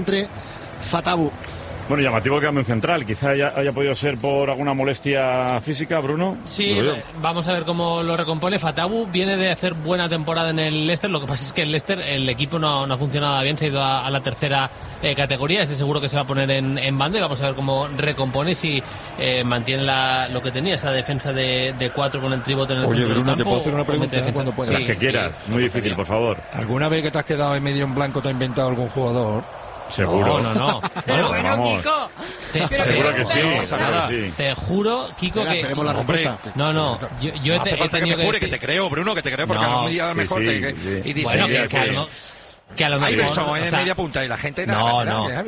entre Fatawu. Bueno, llamativo cambio en central. Quizá haya podido ser por alguna molestia física, Bruno. Sí, vamos a ver cómo lo recompone. Fatawu viene de hacer buena temporada en el Leicester. Lo que pasa es que el Leicester, el equipo no ha funcionado bien. Se ha ido a la tercera categoría. Ese seguro que se va a poner en banda. Y vamos a ver cómo recompone, si mantiene lo que tenía, esa defensa de 4 con el tribote en el Oye, centro Bruno, del ¿te campo, puedo hacer una pregunta cuando puedas? Las que quieras. Muy difícil, por favor. ¿Alguna vez que te has quedado en medio en blanco te ha inventado algún jugador? Seguro. No. Pero bueno, vamos. Kiko. Seguro que sí. Nada. Sí. Te juro, Kiko, que... Esperemos la respuesta. No. Yo No hace falta que me jure, que te creo, Bruno, que te creo, porque No, algún día mejor sí. y dice... Bueno, que a lo mejor... Iverson o es sea, media punta y la gente... No.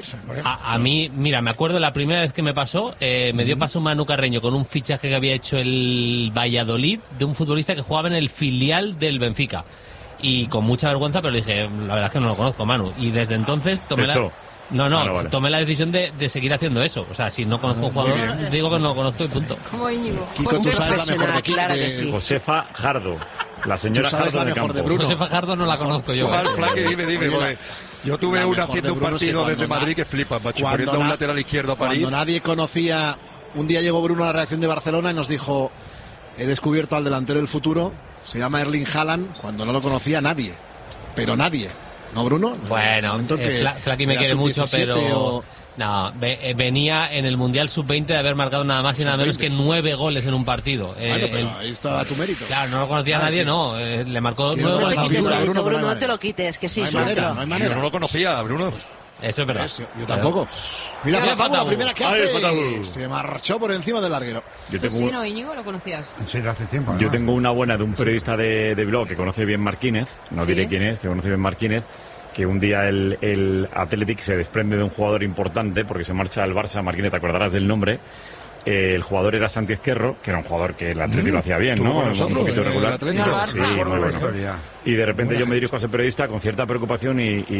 A mí, mira, me acuerdo la primera vez que me pasó, me dio paso Manu Carreño con un fichaje que había hecho el Valladolid de un futbolista que jugaba en el filial del Benfica. Y con mucha vergüenza, pero le dije, la verdad es que no lo conozco, Manu. Y desde entonces tomé tomé la decisión de seguir haciendo eso. O sea, si no conozco un jugador, digo que no lo conozco y punto. Como Íñigo. Kiko, tú sabes la mejor de Claro que sí. Josefa Jardo. La señora Tú sabes Jardo la de mejor campo. de Bruno. José Fajardo no la conozco yo. Flaque, dime. Porque yo tuve la una mejor haciendo de un Bruno es que partido desde cuando Madrid que flipa, macho, cuando poniendo un lateral izquierdo a París. Cuando nadie conocía... Un día llegó Bruno a la reacción de Barcelona y nos dijo: he descubierto al delantero del futuro, se llama Erling Haaland, cuando no lo conocía nadie. Pero nadie. ¿No, Bruno? Bueno, Flaqui me quiere mucho, pero... No, venía en el Mundial Sub-20 de haber marcado nada más y nada menos que 9 goles en un partido. Bueno, pero ahí está tu mérito. Claro, no lo conocía nadie, no. Le marcó 9 No goles te a quites, Bruno. Bruno, no te lo quites, que sí, No hay suéltalo. manera. Yo no lo conocía, Bruno. Eso es verdad. Yo tampoco. Mira, Fatawu, la primera que Ay, hace. Fatawu. Se marchó por encima del larguero. Tú sí, ¿no, Íñigo? ¿Lo conocías? Sí, hace tiempo. Yo tengo una buena de un periodista de blog que conoce bien Marquínez, no diré quién es, que conoce bien Marquínez, que un día el Athletic se desprende de un jugador importante porque se marcha al Barça. Marquínez, te acordarás del nombre. El jugador era Santi Ezquerro, que era un jugador que el Atlético lo hacía bien, ¿no? Nosotros, un poquito irregular. el Sí, muy bueno. Historia. Y de repente yo me dirijo a ese periodista con cierta preocupación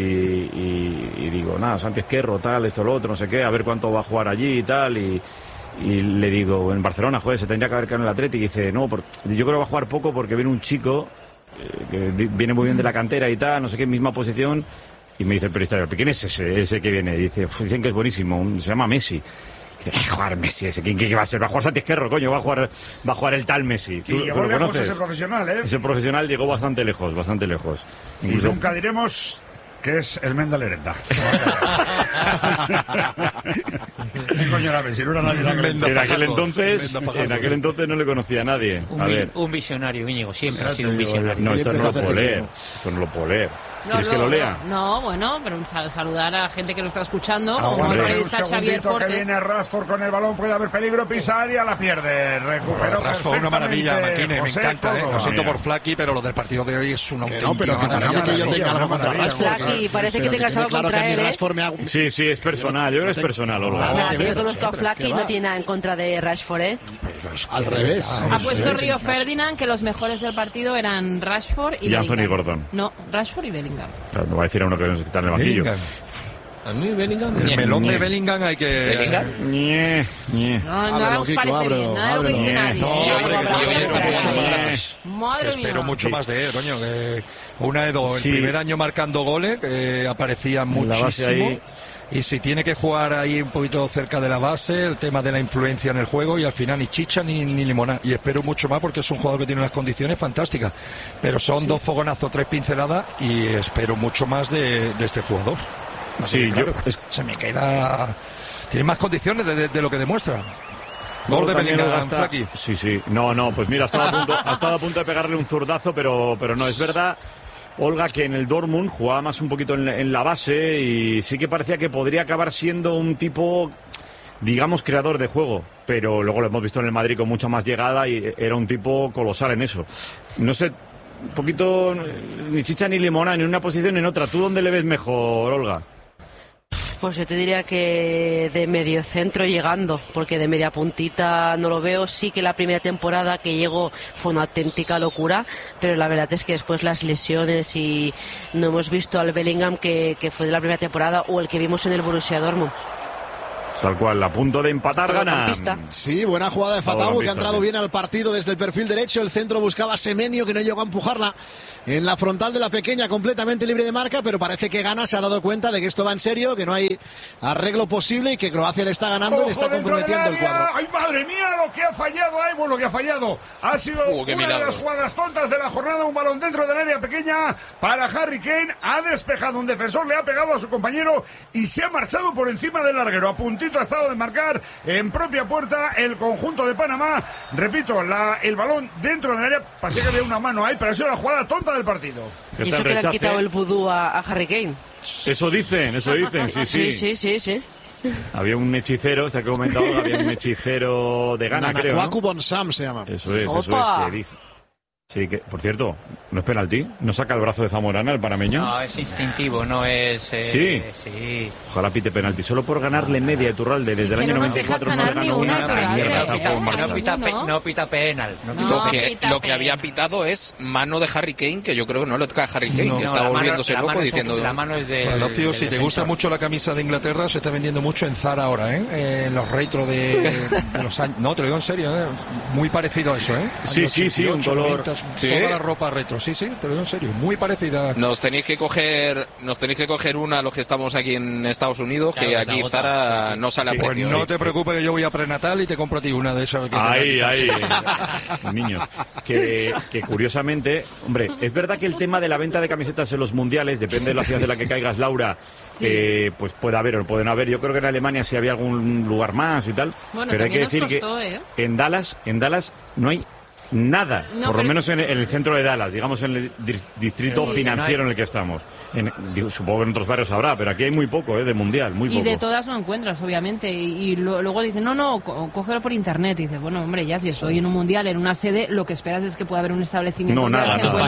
y digo, nada, Santi Ezquerro, tal, esto, lo otro, no sé qué, a ver cuánto va a jugar allí y tal. Y le digo, en Barcelona, joder, se tendría que haber quedado en el Atlético. Y dice, no, yo creo que va a jugar poco porque viene un chico que viene muy bien de la cantera y tal, no sé qué, misma posición. Y me dice el periodista, ¿quién es ese que viene? Y dice, dicen que es buenísimo, se llama Messi. Dice, ¿qué jugar Messi ese? ¿Qué va a ser? Va a jugar Santi Ezquerro, coño, va a jugar el tal Messi. Y llegó lo lejos conoces? ese profesional, ¿eh? Ese profesional llegó bastante lejos, bastante lejos. Y Incluso... nunca diremos que es el Menda Lerenda. ¿Qué coño era Messi? No era nadie la que En aquel entonces no le conocía a nadie. A ver. Un visionario, Íñigo, siempre ha sido un visionario. No, esto no lo puedo leer. Esto no lo puedo leer. ¿Quieres que lo lea? No, bueno, pero saludar a gente que nos está escuchando. Como Aguanta el un periodista Xavier segundito que Fortes. viene Rashford con el balón, puede haber peligro, pisa área, la pierde. Recuperó Rashford, una maravilla, Marquínez, me José encanta, Córdoba. lo siento por Flaqui, pero lo del partido de hoy es una auténtica maravilla. Que yo tenga algo contra Rashford. Flaqui, parece que tengas algo Claro contra que a él, mí ¿eh? Rashford me ha... Sí, es personal. Yo creo que es personal, Olga. Nada, que yo conozco a Flaqui y no tiene nada en contra de Rashford, ¿eh? Al revés. Ha puesto Río Ferdinand que los mejores del partido eran Rashford y Bellingham. Anthony Gordon. No, Rashford y Bellingham. Claro, no va a decir a uno que nos está en el banquillo. A mí Bellingham... El melón de Bellingham hay que... No nos parece bien, nada de lo que dice nadie. Madre mía. Espero mucho más de él, coño. Una de dos. El primer año marcando goles, que aparecía muchísimo. Y si tiene que jugar ahí un poquito cerca de la base, el tema de la influencia en el juego, y al final ni chicha ni limonada. Y espero mucho más porque es un jugador que tiene unas condiciones fantásticas. Pero son 2 fogonazos, 3 pinceladas, y espero mucho más de este jugador. Así que, claro, se me queda... Tiene más condiciones de lo que demuestra. Gol de Bellingham, Flaqui. Sí. No, pues mira, ha estado a punto de pegarle un zurdazo, pero no, es verdad, Olga, que en el Dortmund jugaba más un poquito en la base y sí que parecía que podría acabar siendo un tipo, digamos, creador de juego, pero luego lo hemos visto en el Madrid con mucha más llegada y era un tipo colosal en eso. No sé, un poquito ni chicha ni limona, ni en una posición ni en otra. ¿Tú dónde le ves mejor, Olga? Pues yo te diría que de medio centro llegando, porque de media puntita no lo veo. Sí que la primera temporada que llegó fue una auténtica locura, pero la verdad es que después las lesiones y no hemos visto al Bellingham que fue de la primera temporada o el que vimos en el Borussia Dortmund. Tal cual, a punto de empatar, gana. Sí, buena jugada de Fatawu, que ha entrado bien al partido desde el perfil derecho. El centro buscaba a Semenyo, que no llegó a empujarla en la frontal de la pequeña, completamente libre de marca, pero parece que Gana se ha dado cuenta de que esto va en serio, que no hay arreglo posible y que Croacia le está ganando y le está comprometiendo el cuadro. ¡Ay, madre mía, lo que ha fallado! ¡Ay, bueno, lo que ha fallado! Ha sido una de las jugadas tontas de la jornada, un balón dentro del área pequeña para Harry Kane. Ha despejado un defensor, le ha pegado a su compañero y se ha marchado por encima del larguero. A puntito ha estado de marcar en propia puerta el conjunto de Panamá. Repito, el balón dentro del área, parecía que había una mano ahí, pero ha sido la jugada tonta del partido. ¿Y eso que le han quitado el vudú a Harry Kane? Eso dicen, sí. Había un hechicero, se ha comentado, había un hechicero de Ghana, creo, ¿no? Nanakuaku Bonsam se llama. Eso es, que dijo. Sí, que, por cierto, ¿no es penalti? ¿No saca el brazo de Zamorana el panameño? No, es instintivo, no es... ¿Sí? Sí. Ojalá pite penalti. Solo por ganarle media a Iturralde. Desde el año 94 no le ganó una. No pita penal. Lo que había pitado es mano de Harry Kane, que yo creo que no le toca a Harry Kane, que está volviéndose loco diciendo... La mano es de... Palacio, si te gusta mucho la camisa de Inglaterra, se está vendiendo mucho en Zara ahora, ¿eh? En los retro de los años... No, te lo digo en serio, ¿eh? Muy parecido a eso, ¿eh? Sí, un color... ¿Sí? Toda la ropa retro, sí, te lo digo en serio, muy parecida. Nos tenéis que coger una los que estamos aquí en Estados Unidos, claro, que aquí Zara no sale a precio. Pues no te preocupes, que yo voy a prenatal y te compro a ti una de esas. Ahí. Niños, que curiosamente, hombre, es verdad que el tema de la venta de camisetas en los mundiales, depende de la ciudad de la que caigas, Laura, pues puede haber o no pueden haber. Yo creo que en Alemania sí había algún lugar más y tal, bueno, pero hay que decir costó, que en Dallas no hay nada, por lo menos en el centro de Dallas, digamos en el distrito financiero en el que estamos. Supongo que en otros barrios habrá, pero aquí hay muy poco de mundial, muy poco. Y de todas no encuentras, obviamente. Y luego dicen, no, cógelo por internet. Y dices, bueno, hombre, ya si estoy en un mundial, en una sede, lo que esperas es que pueda haber un establecimiento pero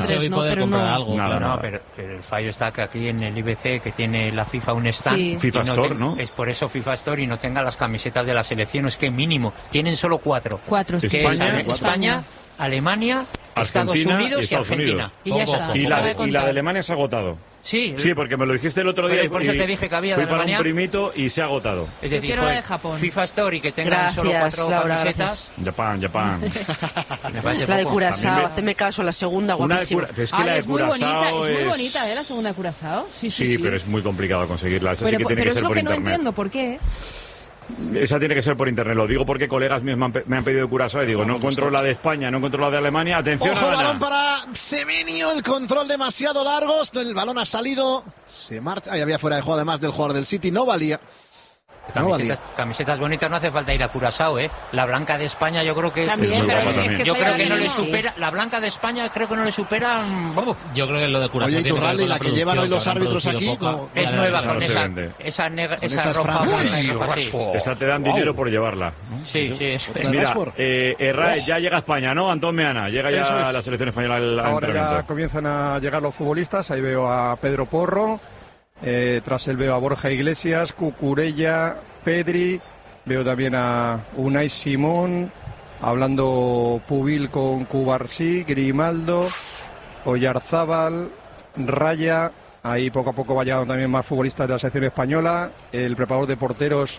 el fallo está que aquí en el IBC, que tiene la FIFA un stand, FIFA Store, ¿no? Es por eso FIFA Store y no tenga las camisetas de la selección. Es que mínimo, tienen solo 4. España, Alemania, Estados Unidos y Argentina. Y ya está. Y la de Alemania se ha agotado. Sí, porque me lo dijiste el otro día. Por eso te dije que había fui de para Alemania. un primito y se ha agotado. Es decir, quiero la de Japón. FIFA Store y que tengan solo 4 camisetas. Japón. La de Curazao, haceme caso, la segunda, guapísima. Es muy bonita, la segunda de Curazao. Sí, pero es muy complicado conseguirla. Esa sí que tiene pero que es ser lo por que internet. No entiendo, ¿por qué? Esa tiene que ser por internet, lo digo porque colegas míos me han pedido de Curazao y digo, no encuentro la de España, no encuentro la de Alemania, atención. Ojo, balón para Semenyo, el control demasiado largo, el balón ha salido, se marcha, ahí había fuera de juego además del jugador del City, no valía. Camisetas bonitas, no hace falta ir a Curazao, ¿eh? La blanca de España yo creo que... También, yo creo que no le supera... La blanca de España creo que no le supera... Yo creo que lo de Curazao... Oye, Iturralde, y la que llevan hoy los árbitros aquí... Es nueva, con esa ropa buena. Esa te dan dinero por llevarla. Sí. Mira, ya llega a España, ¿no? Antón Meana, llega ya la selección española al Ahora ya comienzan a llegar los futbolistas, ahí veo a Pedro Porro... tras él veo a Borja Iglesias, Cucurella, Pedri, veo también a Unai Simón, hablando Pubil con Cubarsí, Grimaldo, Oyarzábal, Raya, ahí poco a poco va llegando también más futbolistas de la selección española, el preparador de porteros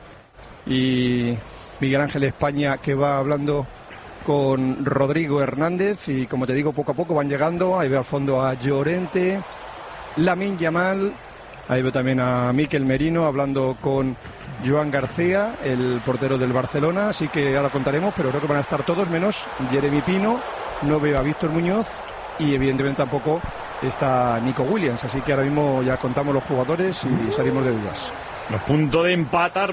y Miguel Ángel España, que va hablando con Rodrigo Hernández, y como te digo, poco a poco van llegando, ahí veo al fondo a Llorente, Lamine Yamal. Ahí veo también a Mikel Merino hablando con Joan García, el portero del Barcelona, así que ahora contaremos, pero creo que van a estar todos menos Jeremy Pino, no veo a Víctor Muñoz y evidentemente tampoco está Nico Williams, así que ahora mismo ya contamos los jugadores y salimos de dudas. A punto de empatar,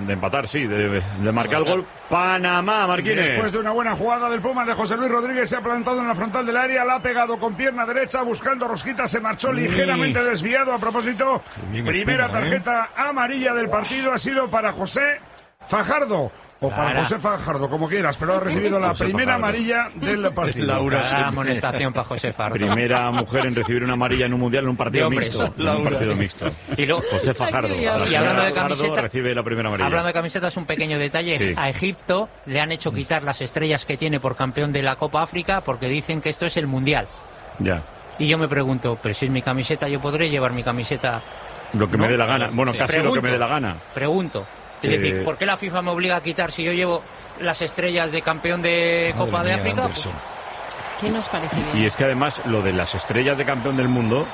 de marcar el gol Panamá, Marquines. Después de una buena jugada del Puma de José Luis Rodríguez, se ha plantado en la frontal del área, la ha pegado con pierna derecha buscando rosquita, se marchó ligeramente desviado. A propósito, primera tarjeta amarilla del partido ha sido para José Fajardo. O para José Fajardo, como quieras, pero ha recibido la primera amarilla del partido. Laura, amonestación para José Fajardo. Primera mujer en recibir una amarilla en un mundial en un partido mixto. Y luego, José Fajardo. Y hablando de camisetas, recibe la primera amarilla. Hablando de camisetas, un pequeño detalle. Sí. A Egipto le han hecho quitar las estrellas que tiene por campeón de la Copa África porque dicen que esto es el mundial. Ya. Y yo me pregunto, pero si es mi camiseta, yo podré llevar mi camiseta. Lo que me dé la gana. Bueno, casi lo que me dé la gana. Pregunto. Es decir, ¿por qué la FIFA me obliga a quitar si yo llevo las estrellas de campeón de Copa de África? Pues, ¿qué nos parece bien? Y es que además lo de las estrellas de campeón del mundo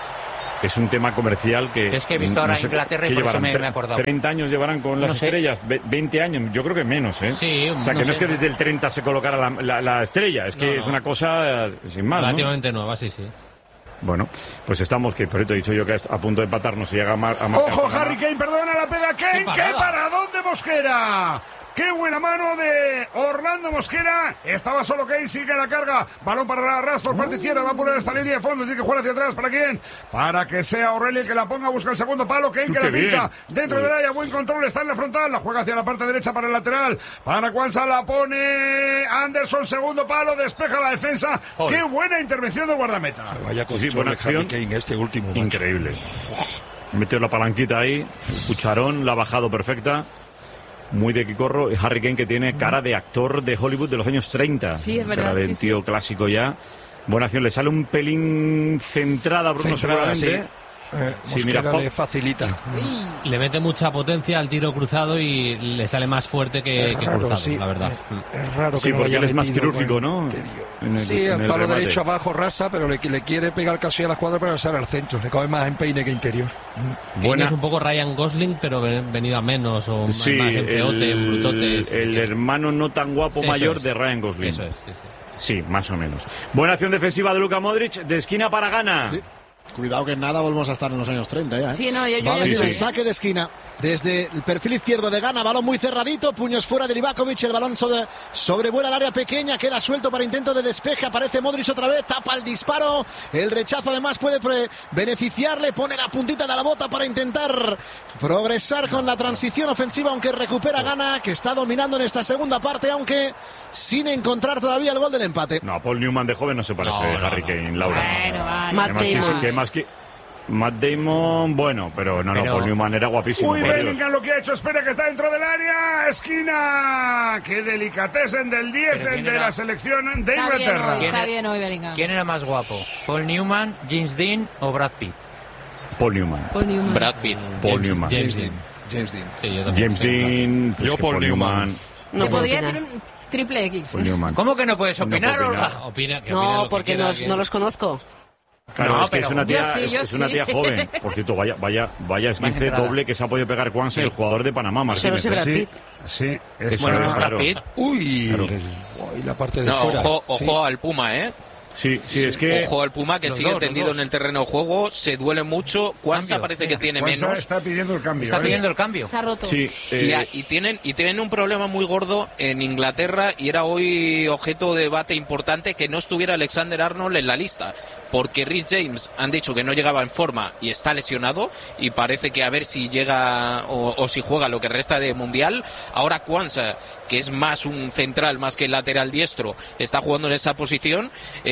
es un tema comercial que... Es que he visto ahora Inglaterra y por eso me he acordado. 30 años llevarán con las estrellas, 20 años, yo creo que menos, ¿eh? Sí, o sea, que no es que desde el 30 se colocara la estrella, es que es una cosa sin más, relativamente nueva, sí. Bueno, pues estamos, que por eso he dicho yo que a punto de empatarnos y llega a marcar. ¡Ojo, Harry Kane! ¡Perdona la pega Kane! ¡Qué paradón de Mosquera! ¡Qué buena mano de Orlando Mosquera! Estaba solo Kane, sigue la carga. Balón para Rashford, parte izquierda, va a poner esta línea de fondo. Tiene que jugar hacia atrás. ¿Para quién? Para que sea Aurelio el que la ponga. Busca el segundo palo. Kane que la pincha dentro del área. Buen control, está en la frontal. La juega hacia la parte derecha para el lateral. Para Kwanza la pone Anderson. Segundo palo. Despeja la defensa. ¡Qué buena intervención del guardameta! Vaya buena acción. Kane, este último. Increíble. Metió la palanquita ahí. Cucharón, la ha bajado perfecta. Muy de Quicorro, Harry Kane, que tiene cara de actor de Hollywood de los años 30. Sí, es verdad. Cara de tío clásico ya. Buena acción, le sale un pelín centrada a Bruno seguramente. Sí, mira, le facilita. Le mete mucha potencia al tiro cruzado y le sale más fuerte que cruzado, la verdad. Es raro que sí, porque él es más quirúrgico, ¿no? Sí, el palo derecho abajo rasa, pero le quiere pegar casi a la escuadra para pasar al centro. Le cabe más en peine que interior. Es un poco Ryan Gosling, pero venido a menos o más en feote, en brutote. El hermano no tan guapo mayor de Ryan Gosling. Eso es, sí, más o menos. Buena acción defensiva de Luka Modric, de esquina para Ghana. Sí. Cuidado que en nada volvemos a estar en los años 30 ya, ¿eh? Sí, no, yo el saque de esquina desde el perfil izquierdo de Ghana, balón muy cerradito, puños fuera de Livakovic, el balón sobrevuela el área pequeña, queda suelto para intento de despeje, aparece Modric otra vez, tapa el disparo, el rechazo además puede beneficiarle, pone la puntita de la bota para intentar progresar con la transición ofensiva, aunque recupera Ghana, que está dominando en esta segunda parte, aunque sin encontrar todavía el gol del empate. No, Paul Newman de joven no se parece a Harry Kane, Laura. Bueno, vale. Matt Damon, bueno, pero Paul Newman era guapísimo. Uy, Bellingham lo que ha hecho, espera que está dentro del área, esquina. Qué delicatessen del 10 de la selección de Inglaterra. Está bien hoy Bellingham. ¿Quién era más guapo? ¿Paul Newman, James Dean o Brad Pitt? Paul Newman. Brad Pitt. Paul Newman. James Dean. Sí, yo también. James Dean. Yo Paul Newman. No podía decir un triple X. ¿Cómo que no puedes opinar? No, porque no los conozco. Claro, es que es una tía joven. Por cierto, vaya esguince doble que se ha podido pegar Kwanza, el jugador de Panamá, Martínez. Sí, es claro. Uy, claro. Y la parte de fuera. Ojo al Puma, ¿eh? Sí, es que... Ojo al Puma, que sigue tendido en el terreno de juego, se duele mucho. Kwanza parece que tiene menos. Está pidiendo el cambio. Está pidiendo el cambio. Se ha roto. Sí, y tienen un problema muy gordo en Inglaterra, y era hoy objeto de debate importante que no estuviera Alexander Arnold en la lista, porque Reece James han dicho que no llegaba en forma y está lesionado, y parece que a ver si llega o si juega lo que resta de Mundial. Ahora Kwanza, que es más un central más que lateral diestro, está jugando en esa posición,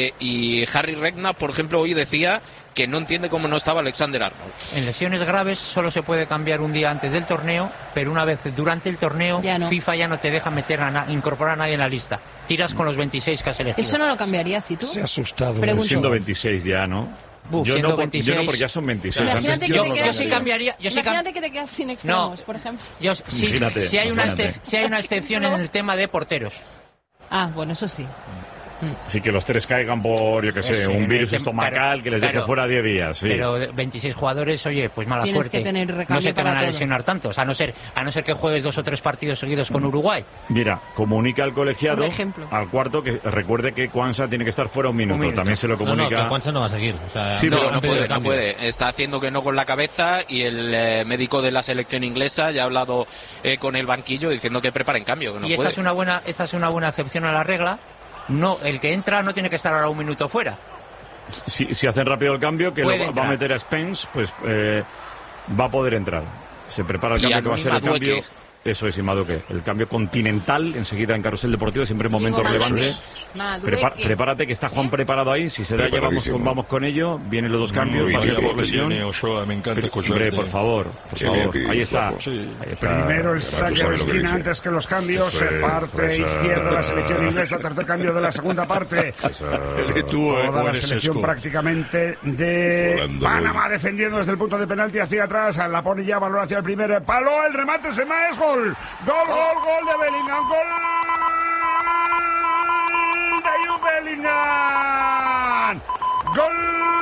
y Harry Redknapp, por ejemplo, hoy decía que no entiende cómo no estaba Alexander Arnold. En lesiones graves solo se puede cambiar un día antes del torneo, pero una vez durante el torneo, FIFA ya no te deja incorporar a nadie en la lista. Tiras con los 26 que has elegido. ¿Eso no lo cambiarías, si tú? Se ha asustado. Siendo 26 ya, no, yo no, porque ya son 26. Imagínate yo sí cambiaría. Imagínate que te quedas sin extremos, por ejemplo. Si hay una excepción en el tema de porteros. Ah, bueno, eso sí. Sí, que los tres caigan por, yo qué sé, un virus estomacal que les deje fuera 10 días. Sí. Pero 26 jugadores, oye, pues mala suerte. No se te van a lesionar tantos, a no ser que juegues 2 o 3 partidos seguidos con Uruguay. Mira, comunica al colegiado, al cuarto, que recuerde que Kwanza tiene que estar fuera un minuto. También se lo comunica. No, que Kwanza no va a seguir. O sea, sí, no puede. Está haciendo que no con la cabeza, y el médico de la selección inglesa ya ha hablado con el banquillo diciendo que preparen cambio. Que no y puede. Esta es una buena excepción a la regla. No, el que entra no tiene que estar ahora un minuto fuera. Si hacen rápido el cambio, que lo va a meter a Spence, pues va a poder entrar. Se prepara el cambio que va a ser el cambio. Eso es, y Madueke. El cambio continental, enseguida en Carrusel Deportivo, siempre en momentos relevantes. Prepárate, que está Juan preparado ahí. Si se da, ya vamos con ello. Vienen los dos cambios. Me encanta Hombre, por favor. Ahí está. Primero el saque de esquina antes que los cambios. Parte izquierda la selección inglesa. Tercer cambio de la segunda parte. Toda la selección prácticamente de Panamá defendiendo desde el punto de penalti hacia atrás. La pone ya, valor hacia el primer palo. El remate se va, es gol. gol. Gol de Bellingham. Gol de Jude Bellingham. Gol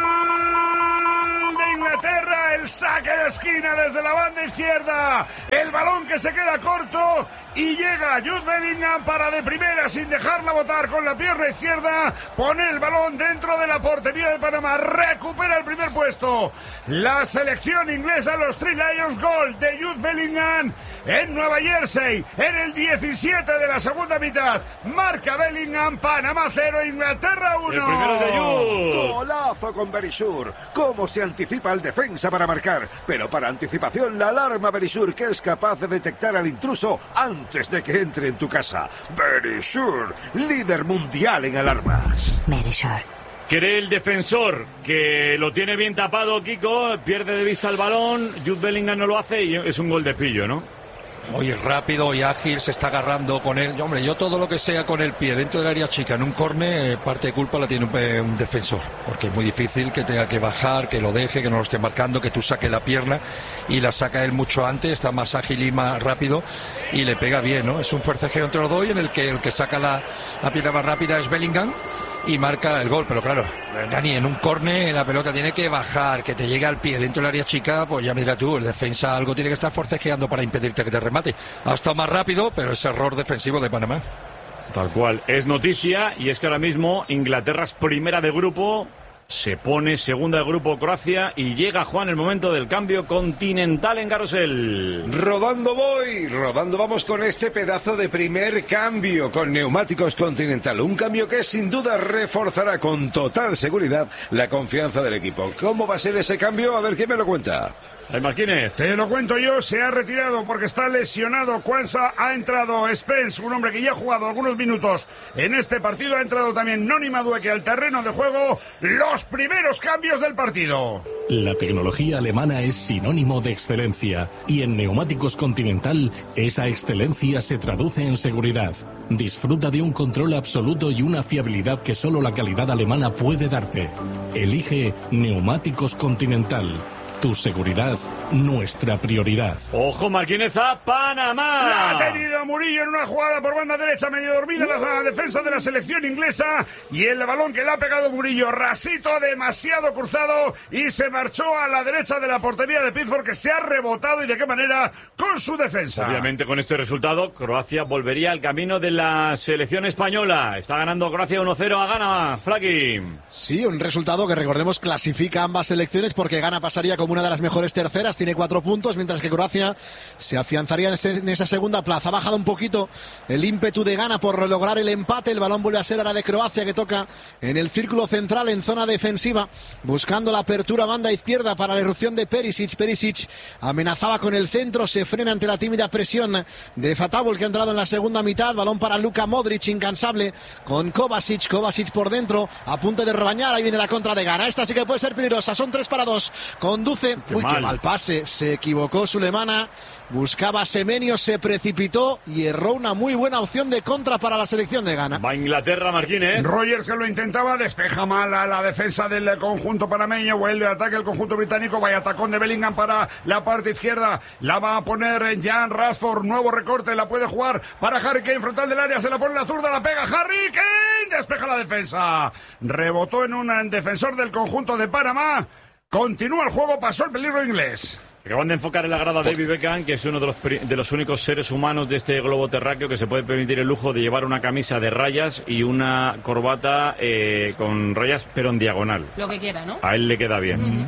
de Inglaterra, el saque de esquina desde la banda izquierda, el balón que se queda corto y llega Jude Bellingham para de primera, sin dejarla botar con la pierna izquierda, pone el balón dentro de la portería de Panamá, recupera el primer puesto la selección inglesa, los Three Lions. Gol de Jude Bellingham en Nueva Jersey, en el 17 de la segunda mitad, marca Bellingham. Panamá 0, Inglaterra 1. El primero de Jude. Golazo con Berisur. Cómo se anticipa el defensa para marcar, pero para anticipación la alarma Berisur, que es capaz de detectar al intruso antes de que entre en tu casa. Berisur, líder mundial en alarmas. Berisur. Cree el defensor que lo tiene bien tapado, Kiko, pierde de vista el balón, Jude Bellingham no lo hace y es un gol de pillo, ¿no? Hoy rápido y ágil, se está agarrando con él. Hombre, yo todo lo que sea con el pie dentro del área chica en un córner, parte de culpa la tiene un defensor, porque es muy difícil que tenga que bajar, que lo deje, que no lo esté marcando, que tú saques la pierna, y la saca él mucho antes, está más ágil y más rápido y le pega bien, ¿no? Es un forcejeo entre los dos y en el que saca la pierna más rápida es Bellingham y marca el gol. Pero claro, Dani, en un córner la pelota tiene que bajar, que te llegue al pie dentro del área chica, pues ya mira tú, el defensa algo tiene que estar forcejeando para impedirte que te remate. Ha estado más rápido, pero es error defensivo de Panamá. Tal cual, es noticia, y es que ahora mismo Inglaterra es primera de grupo, se pone segunda de grupo Croacia, y llega, Juan, el momento del cambio continental en Carrusel. Rodando voy, rodando vamos con este pedazo de primer cambio con neumáticos Continental. Un cambio que sin duda reforzará con total seguridad la confianza del equipo. ¿Cómo va a ser ese cambio? A ver, ¿quién me lo cuenta? Martínez. Te lo cuento yo, se ha retirado porque está lesionado Kwanza, ha entrado Spence, un hombre que ya ha jugado algunos minutos en este partido, ha entrado también Noni Madueke al terreno de juego, los primeros cambios del partido. La tecnología alemana es sinónimo de excelencia y en Neumáticos Continental esa excelencia se traduce en seguridad. Disfruta de un control absoluto y una fiabilidad que solo la calidad alemana puede darte. Elige Neumáticos Continental. Tu seguridad, nuestra prioridad. ¡Ojo, Martínez a Panamá! La ha tenido Murillo en una jugada por banda derecha, medio dormida la defensa de la selección inglesa, y el balón que le ha pegado Murillo, rasito demasiado cruzado, y se marchó a la derecha de la portería de Pickford, que se ha rebotado, y de qué manera, con su defensa. Obviamente con este resultado, Croacia volvería al camino de la selección española. Está ganando Croacia 1-0 a Ghana, Flaki. Sí, un resultado que, recordemos, clasifica a ambas selecciones, porque Ghana pasaría como una de las mejores terceras, tiene 4 puntos, mientras que Croacia se afianzaría en esa segunda plaza. Ha bajado un poquito el ímpetu de Ghana por lograr el empate, el balón vuelve a ser ahora de Croacia, que toca en el círculo central, en zona defensiva, buscando la apertura banda izquierda para la irrupción de Perisic. Perisic amenazaba con el centro, se frena ante la tímida presión de Fatabul, que ha entrado en la segunda mitad, balón para Luka Modric, incansable, con Kovacic por dentro, a punto de rebañar, ahí viene la contra de Ghana, esta sí que puede ser peligrosa, son 3-2, conduce. Qué mal pase, se equivocó Sulemana, buscaba Semenyo, se precipitó y erró una muy buena opción de contra para la selección de Ghana. Va Inglaterra, Martínez. Rogers, que lo intentaba, despeja mal a la defensa del conjunto panameño, vuelve a ataque el conjunto británico, vaya tacón de Bellingham para la parte izquierda, la va a poner Jan Rashford, nuevo recorte, la puede jugar para Harry Kane, frontal del área, se la pone la zurda, la pega Harry Kane, despeja la defensa, rebotó en un defensor del conjunto de Panamá. Continúa el juego, pasó el peligro inglés. Acaban de enfocar en la grada David Beckham, que es uno de los únicos seres humanos de este globo terráqueo que se puede permitir el lujo de llevar una camisa de rayas y una corbata con rayas, pero en diagonal. Lo que quiera, ¿no? A él le queda bien.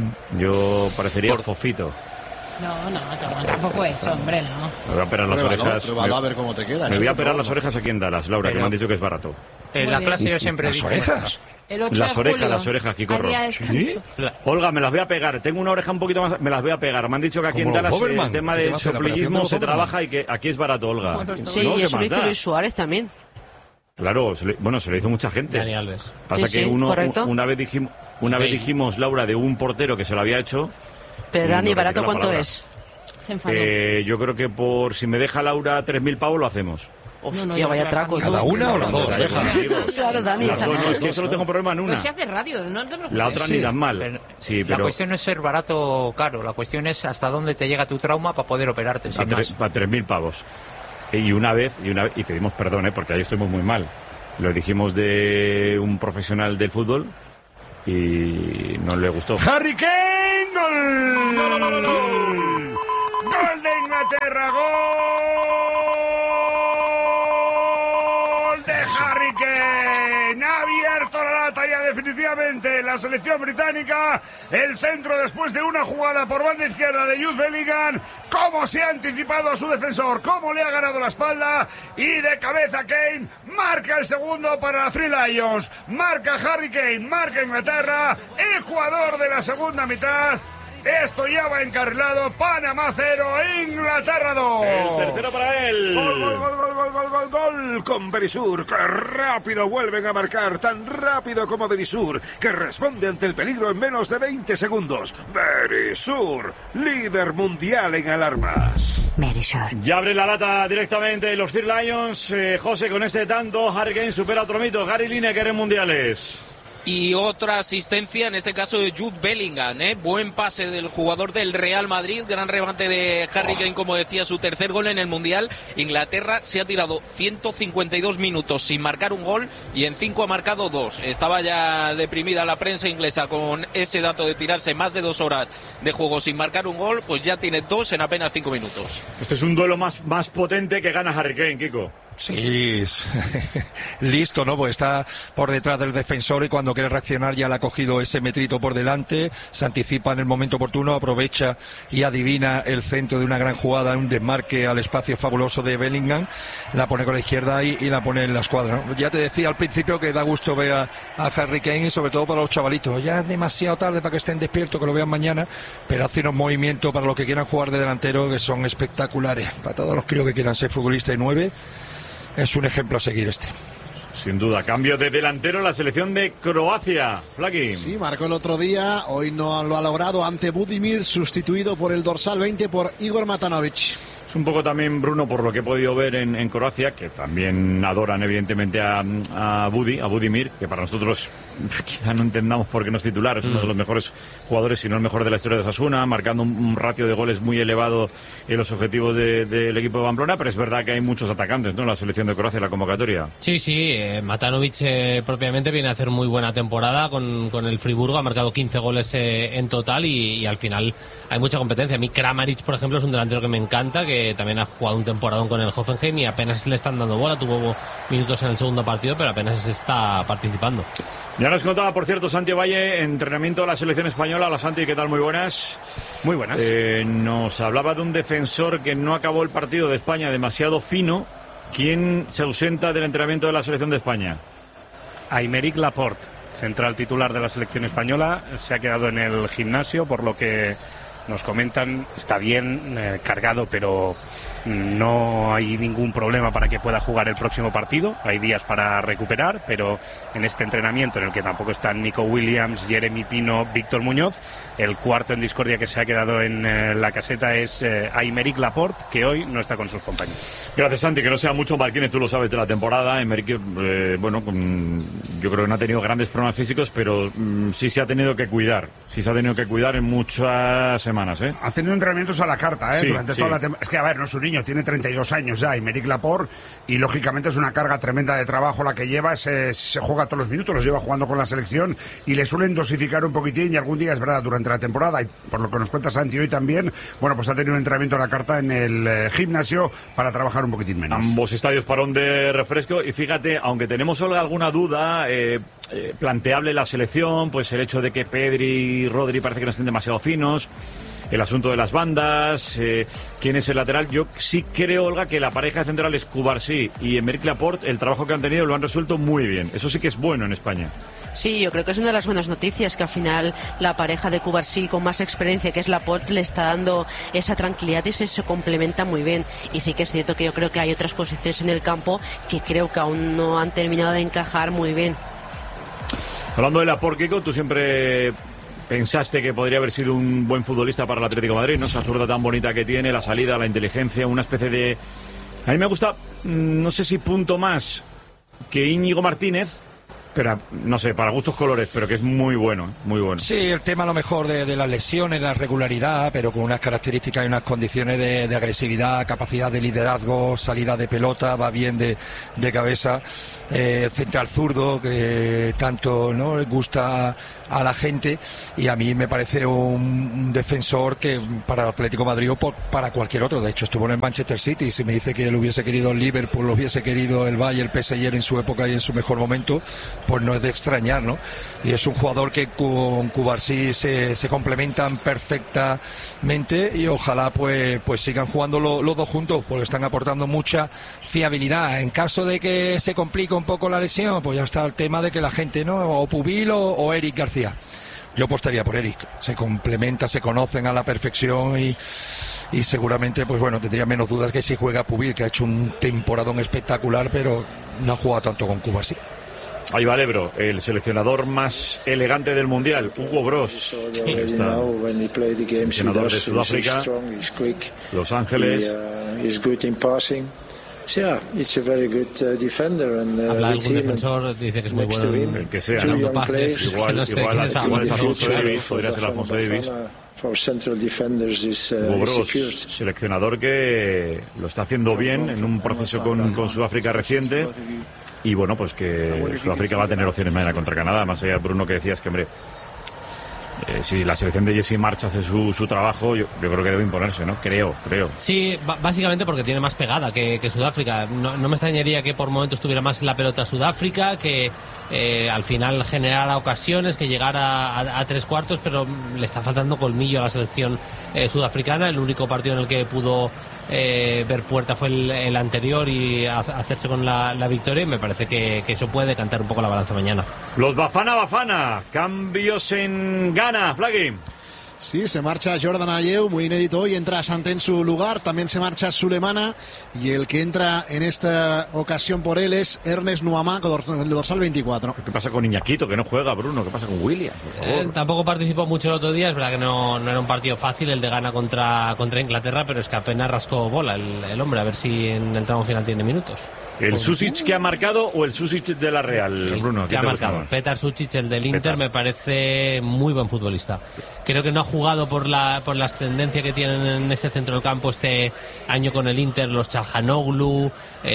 Yo parecería Fofito. No, tampoco eso, hombre, no. Me voy a operar las orejas. Pruébalo, a ver cómo te queda. Me voy a operar las orejas aquí en Dallas, Laura, que me han dicho que es barato. En la clase yo siempre digo... ¿Las orejas? Las orejas, Kikorro. ¿Sí? Olga, me las voy a pegar. Tengo una oreja un poquito más, me las voy a pegar. Me han dicho que aquí en Dallas el tema del soplillismo se trabaja y que aquí es barato, Olga. Sí, y eso lo hizo Luis Suárez también. Claro, se lo hizo mucha gente. Dani Alves. Pasa que una vez dijimos, Laura, de un portero que se lo había hecho. Pero Dani, ¿barato cuánto es? Se enfadó. Yo creo que si me deja Laura 3.000 pavos lo hacemos. Hostia, vaya traco. ¿Cada una o las dos? Claro, Dani. No, es que solo tengo problema en una. Pues se hace radio, no te preocupes. La otra ni tan mal. Sí, pero... La cuestión no es ser barato o caro, la cuestión es hasta dónde te llega tu trauma para poder operarte. Para 3.000 pavos. Y una vez, y pedimos perdón, porque ahí estuvimos muy mal. Lo dijimos de un profesional del fútbol y no le gustó. Harry Kane, gol. Gol de Inglaterra, gol de Harry Kane. Ha abierto la lata ya definitivamente la selección británica. El centro después de una jugada por banda izquierda de Jude Bellingham. Cómo se ha anticipado a su defensor, cómo le ha ganado la espalda. Y de cabeza Kane marca el segundo para la Three Lions. Marca Harry Kane, marca Inglaterra. Ecuador de la segunda mitad. Esto ya va encarrilado. Panamá 0, Inglaterra 2. El tercero para él. Gol con Berisur. ¡Qué rápido vuelven a marcar! Tan rápido como Berisur, que responde ante el peligro en menos de 20 segundos. Berisur, líder mundial en alarmas. Berisur. Ya abre la lata directamente los Three Lions. José, con este tanto, Harry Kane supera otro mito. Gary Lineker en mundiales. Y otra asistencia, en este caso de Jude Bellingham, buen pase del jugador del Real Madrid, gran remate de Harry Kane, como decía, su tercer gol en el Mundial. Inglaterra se ha tirado 152 minutos sin marcar un gol y en 5 ha marcado 2. Estaba ya deprimida la prensa inglesa con ese dato de tirarse más de 2 horas de juego sin marcar un gol, pues ya tiene 2 en apenas 5 minutos. Este es un duelo más potente que gana Harry Kane, Kiko. Sí, listo, ¿no? Pues está por detrás del defensor y cuando quiere reaccionar ya le ha cogido ese metrito por delante, se anticipa en el momento oportuno, aprovecha y adivina el centro de una gran jugada, un desmarque al espacio fabuloso de Bellingham, la pone con la izquierda y la pone en la escuadra, ¿no? Ya te decía al principio que da gusto ver a Harry Kane y sobre todo para los chavalitos, ya es demasiado tarde para que estén despiertos, que lo vean mañana, pero hace unos movimientos para los que quieran jugar de delantero que son espectaculares, para todos los críos que quieran ser futbolistas de 9. Es un ejemplo a seguir este. Sin duda, cambio de delantero la selección de Croacia. Flaki. Sí, marcó el otro día, hoy no lo ha logrado ante Budimir, sustituido por el dorsal 20 por Igor Matanovic. Es un poco también, Bruno, por lo que he podido ver en Croacia, que también adoran evidentemente a Budimir, que para nosotros quizá no entendamos por qué no es titular, es uno de los mejores jugadores, si no el mejor de la historia de Osasuna, marcando un ratio de goles muy elevado en los objetivos del equipo de Pamplona, pero es verdad que hay muchos atacantes, ¿no?, en la selección de Croacia, en la convocatoria. Sí, Matanovic propiamente viene a hacer muy buena temporada con el Friburgo, ha marcado 15 goles en total y al final hay mucha competencia. A mí Kramaric, por ejemplo, es un delantero que me encanta, que también ha jugado un temporadón con el Hoffenheim y apenas le están dando bola, tuvo minutos en el segundo partido, pero apenas está participando. Ya nos contaba, por cierto, Santi Valle, entrenamiento de la selección española. Hola, Santi, ¿qué tal? Muy buenas. Muy buenas. Nos hablaba de un defensor que no acabó el partido de España demasiado fino. ¿Quién se ausenta del entrenamiento de la selección de España? Aymeric Laporte, central titular de la selección española, se ha quedado en el gimnasio, por lo que nos comentan, está bien cargado, pero no hay ningún problema para que pueda jugar el próximo partido. Hay días para recuperar, pero en este entrenamiento, en el que tampoco están Nico Williams, Jeremy Pino, Víctor Muñoz, el cuarto en discordia que se ha quedado en la caseta es Aymeric Laporte, que hoy no está con sus compañeros. Gracias, Santi, que no sea mucho Marquines, tú lo sabes, de la temporada. Aymeric, yo creo que no ha tenido grandes problemas físicos, pero sí se ha tenido que cuidar. Sí se ha tenido que cuidar en muchas semanas, ¿eh? Ha tenido entrenamientos a la carta, sí, durante toda la temporada. Es que, a ver, no es un niño, tiene 32 años ya, Aymeric Laporte, y lógicamente es una carga tremenda de trabajo la que lleva, se juega todos los minutos, los lleva jugando con la selección, y le suelen dosificar un poquitín, y algún día, es verdad, durante la temporada, y por lo que nos cuenta Santi hoy también, bueno, pues ha tenido un entrenamiento a la carta en el gimnasio para trabajar un poquitín menos. Ambos estadios parón de refresco, y fíjate, aunque tenemos alguna duda planteable en la selección, pues el hecho de que Pedri y Rodri parece que no estén demasiado finos, el asunto de las bandas, quién es el lateral. Yo sí creo, Olga, que la pareja central es Cubarsí y Aymeric Laporte, el trabajo que han tenido lo han resuelto muy bien. Eso sí que es bueno en España. Sí, yo creo que es una de las buenas noticias, que al final la pareja de Cubarsí con más experiencia, que es Laporte, le está dando esa tranquilidad y se complementa muy bien. Y sí que es cierto que yo creo que hay otras posiciones en el campo que creo que aún no han terminado de encajar muy bien. Hablando de Laporte, Kiko, tú siempre pensaste que podría haber sido un buen futbolista para el Atlético de Madrid, ¿no? Esa zurda tan bonita que tiene, la salida, la inteligencia, una especie de A mí me gusta, no sé si punto más que Íñigo Martínez, pero no sé, para gustos colores, pero que es muy bueno, muy bueno. Sí, el tema a lo mejor de las lesiones, la regularidad, pero con unas características y unas condiciones de agresividad, capacidad de liderazgo, salida de pelota, va bien de cabeza, central zurdo, que tanto no le gusta a la gente, y a mí me parece un defensor que para el Atlético de Madrid o para cualquier otro. De hecho, estuvo en el Manchester City. Si me dice que lo hubiese querido el Liverpool, lo hubiese querido el Bayern, el PSG en su época y en su mejor momento, pues no es de extrañar, ¿no? Y es un jugador que con Cubarsí se complementan perfectamente, y ojalá pues sigan jugando los dos juntos, porque están aportando mucha fiabilidad. En caso de que se complique un poco la lesión, pues ya está el tema de que la gente, ¿no? O Pubil o Eric García. Yo apostaría por Eric. Se complementa, se conocen a la perfección y seguramente, pues bueno, tendría menos dudas que si juega Pubil, que ha hecho un temporadón espectacular, pero no ha jugado tanto con Cubarsí. Ahí va Lebro, el seleccionador más elegante del Mundial, Hugo Broos. Seleccionador de Sudáfrica, Los Ángeles. Habla algún defensor, dice que es muy bueno. El que sea, dando pases. Igual es Alfonso Davies, podría ser Alfonso Davies. Hugo Broos, seleccionador que lo está haciendo bien en un proceso con Sudáfrica reciente. Y bueno, pues que Sudáfrica va a tener opciones mañana contra Canadá. Más allá de Bruno, que decías que, hombre, si la selección de Jesse March hace su trabajo, yo creo que debe imponerse, ¿no? Creo. Sí, básicamente porque tiene más pegada que Sudáfrica. No me extrañaría que por momentos tuviera más la pelota Sudáfrica, que al final generara ocasiones, que llegara a tres cuartos, pero le está faltando colmillo a la selección sudafricana. El único partido en el que pudo ver puerta fue el anterior y hacerse con la victoria, y me parece que eso puede cantar un poco la balanza mañana. Los Bafana, cambios en Ghana, Flagui. Sí, se marcha Jordan Ayew, muy inédito hoy, entra Santé en su lugar, también se marcha Sulemana, y el que entra en esta ocasión por él es Ernest Nuamá, con el dorsal 24. ¿Qué pasa con Iñakito, que no juega, Bruno? ¿Qué pasa con Williams, por favor? Tampoco participó mucho el otro día, es verdad que no era un partido fácil el de Ghana contra Inglaterra, pero es que apenas rascó bola el hombre, a ver si en el tramo final tiene minutos. ¿El Susic que ha marcado o el Susic de la Real, Bruno? Que ha marcado. Petar Susic, el del Inter, me parece muy buen futbolista. Creo que no ha jugado por la ascendencia que tienen en ese centro del campo este año con el Inter, los Çalhanoğlu,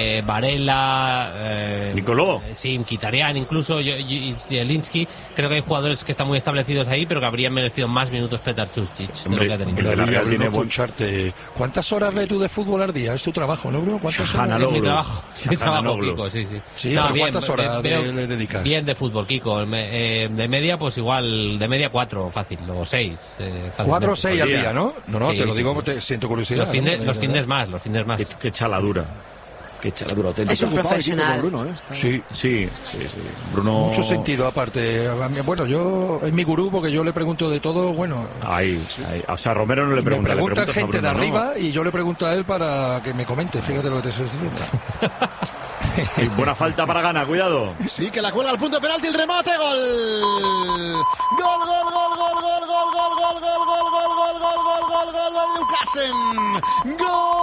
Varela, Nicolò. Sí, Mkhitaryan, incluso y Zielinski. Creo que hay jugadores que están muy establecidos ahí, pero que habrían merecido más minutos Petar Susic de lo que ha tenido. ¿Cuántas horas ves tú de fútbol al día? Es tu trabajo, ¿no, Bruno? ¿Cuántas horas? Es mi trabajo. Trabajo, Kiko, sí. ¿Cuántas horas le dedicas? Bien de fútbol, Kiko. De media, pues igual, de media 4, fácil, o 6. 4 o 6 al día, ¿no? No, sí, te lo digo porque siento curiosidad. Los fines más. Qué chaladura. Qué chaladura auténtica. Es un profesional. Bruno, Sí. Bruno... Mucho sentido, aparte. Bueno, yo es mi gurú porque yo le pregunto de todo, bueno... Ahí. O sea, Romero no le pregunta. Me pregunta gente de arriba y yo le pregunto a él para que me comente. Fíjate lo que te estoy diciendo. Buena falta para Ghana, cuidado. Sí, que la cuelga al punto de penalti, el remate, gol. Gol, Lucasen.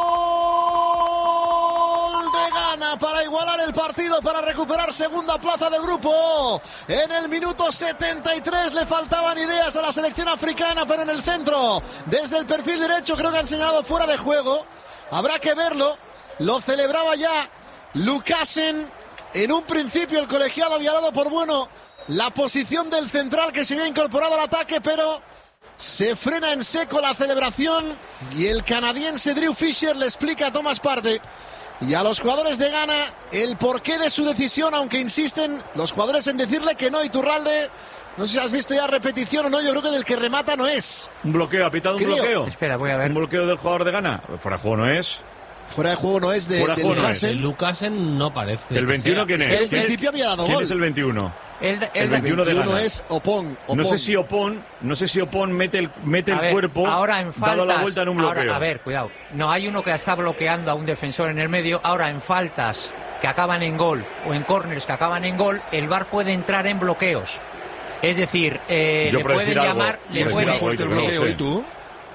Gol de Ghana para igualar el partido, para recuperar segunda plaza del grupo. En el minuto 73 le faltaban ideas a la selección africana, pero en el centro, desde el perfil derecho, creo que han señalado fuera de juego. Habrá que verlo. Lo celebraba ya Lucasen. En un principio el colegiado había dado por bueno la posición del central que se había incorporado al ataque, pero se frena en seco la celebración y el canadiense Drew Fisher le explica a Thomas Partey y a los jugadores de Ghana el porqué de su decisión, aunque insisten los jugadores en decirle que no. Iturralde, no sé si has visto ya repetición o no, yo creo que del que remata no es. Un bloqueo, ha pitado un bloqueo. Espera, voy a ver. Un bloqueo del jugador de Ghana. Fuera de juego no es. Fuera de juego no es de Lucasen. El Lucasen no parece. ¿El 21 quién es? En principio había dado ¿Quién gol. es el 21? El 21 de Ghana. Es Opon. No sé si Opon mete el cuerpo, ahora en faltas, dado la vuelta en un bloqueo. Ahora, a ver, cuidado. No, hay uno que está bloqueando a un defensor en el medio. Ahora en faltas que acaban en gol o en córners que acaban en gol, el VAR puede entrar en bloqueos. Es decir, le pueden llamar... ¿Y tú?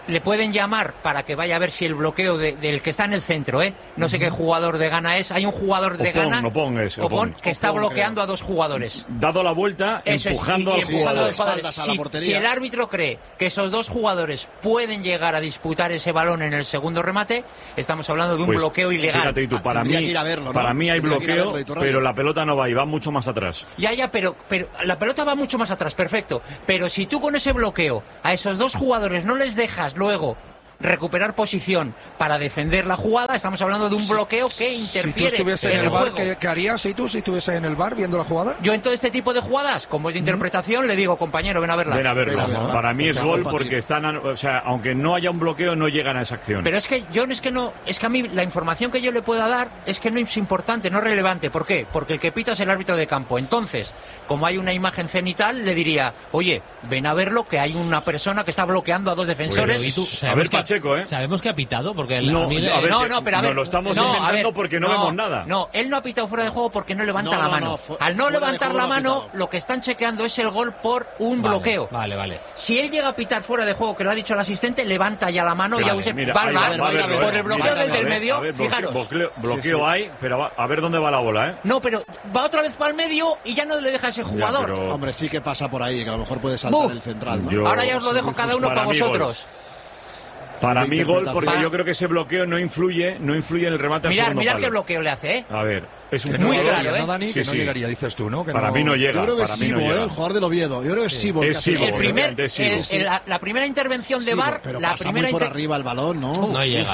le pueden llamar para que vaya a ver si el bloqueo del que está en el centro, no sé qué jugador de Ghana es, hay un jugador de Ghana Opon, que está bloqueando a 2 jugadores. Dado la vuelta, empujando al jugador. Si el árbitro cree que esos 2 jugadores pueden llegar a disputar ese balón en el segundo remate, estamos hablando de un bloqueo ilegal. Fíjate tú, para mí hay bloqueo, pero la pelota no va y va mucho más atrás. Ya, pero la pelota va mucho más atrás, perfecto. Pero si tú con ese bloqueo a esos 2 jugadores no les dejas luego recuperar posición para defender la jugada, estamos hablando de un bloqueo que interfiere. Si tú estuvieses en el bar, ¿qué harías si estuvieses en el bar viendo la jugada? Yo en todo este tipo de jugadas, como es de interpretación, le digo, compañero, ven a verla. Ven a verla. Para mí es gol porque están, o sea, aunque no haya un bloqueo, no llegan a esa acción. Pero es que a mí la información que yo le pueda dar es que no es importante, no es relevante. ¿Por qué? Porque el que pita es el árbitro de campo. Entonces, como hay una imagen cenital, le diría, oye, ven a verlo, que hay una persona que está bloqueando a 2 defensores. Pues, ¿y tú? A ver, Pacheco, ¿Sabemos que ha pitado? Porque pero a ver, lo estamos inventando porque no vemos nada. No, él no ha pitado fuera de juego porque no levanta la mano. Al no levantar la mano, lo que están chequeando es el gol por un bloqueo. Vale. Si él llega a pitar fuera de juego, que lo ha dicho el asistente, levanta ya la mano y ya va por el bloqueo desde el medio. Fijaros. Bloqueo hay, pero a ver dónde va la bola, No, pero va otra vez para el medio y ya no le deja a ese jugador. Hombre, sí que pasa por ahí, que a lo mejor puede saltar el central, ¿no? Ahora ya os lo dejo cada uno para vosotros. Para mí gol, porque yo creo que ese bloqueo no influye en el remate al segundo palo. Mirad qué bloqueo le hace, A ver, es un muy claro, ¿no, Dani? Sí, que no llegaría, dices tú, ¿no? Para mí no llega. Yo creo que es Sibo, el jugador del Oviedo. Yo creo que es Sibo. La primera intervención de VAR, pero pasa muy por arriba el balón, ¿no? No llega.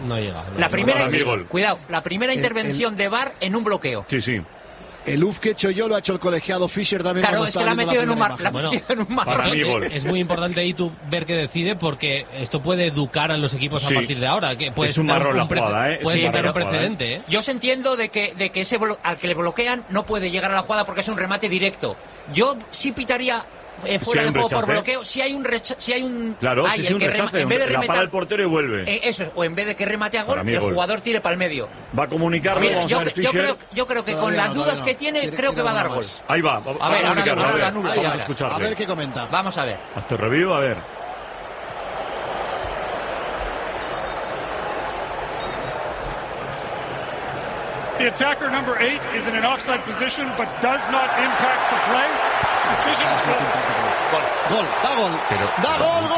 La primera intervención de VAR en un bloqueo. Sí. El UF que he hecho yo lo ha hecho el colegiado Fischer también. Claro, es que la ha metido en un mar. Para mí gol. Es muy importante ahí tú ver qué decide, porque esto puede educar a los equipos a partir de ahora. Que puede es un marrón la jugada, Puede ser un precedente, Yo os entiendo de que al que le bloquean no puede llegar a la jugada porque es un remate directo. Yo sí pitaría fuera de juego por bloqueo, si hay un claro, si un rechace, en vez de rematar, la para el portero y vuelve. Eso es, o en vez de que remate a gol, el jugador tire para el medio. Va a comunicarlo. Yo creo que con las dudas que tiene, creo que va a dar gol. Ahí va. A ver, vamos a escucharle. A ver qué comenta. Vamos a ver. Hasta el review, a ver. The attacker number 8 is in an offside position but does not impact the play. Decision is gol. Da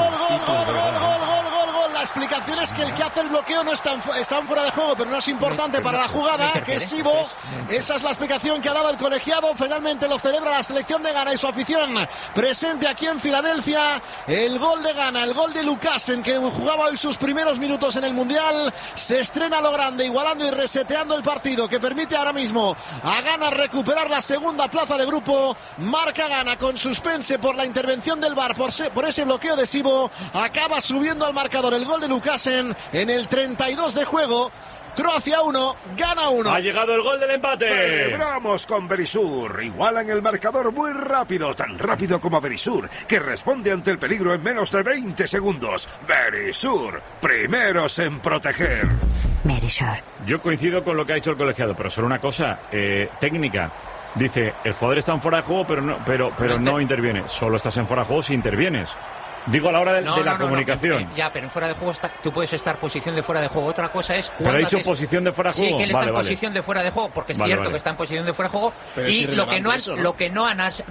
gol. La explicación es que el que hace el bloqueo no están fuera de juego, pero no es importante para la jugada, que es Sibo. Esa es la explicación que ha dado el colegiado. Finalmente lo celebra la selección de Ghana y su afición presente aquí en Filadelfia. El gol de Ghana, el gol de Lucasen, que jugaba hoy sus primeros minutos en el Mundial, se estrena a lo grande, igualando y reseteando el partido, que permite ahora mismo a Ghana recuperar la segunda plaza de grupo. Marca Ghana con suspense por la intervención del VAR, por ese bloqueo de Sibo. Acaba subiendo al marcador el gol de Lucasen en el 32 de juego. Croacia 1, Ghana 1. Ha llegado el gol del empate. Celebramos con Verisur. Igualan el marcador muy rápido, tan rápido como Verisur, que responde ante el peligro en menos de 20 segundos. Verisur, primeros en proteger. Verisur. Yo coincido con lo que ha dicho el colegiado, pero solo una cosa técnica. Dice, el jugador está en fuera de juego, pero no interviene. Solo estás en fuera de juego si intervienes. Digo a la hora de la comunicación. Pero en fuera de juego tú puedes estar posición de fuera de juego. Otra cosa es... Pero ha dicho posición de fuera de juego. Sí, que él está en posición de fuera de juego, porque es cierto que está en posición de fuera de juego. Pero y lo que no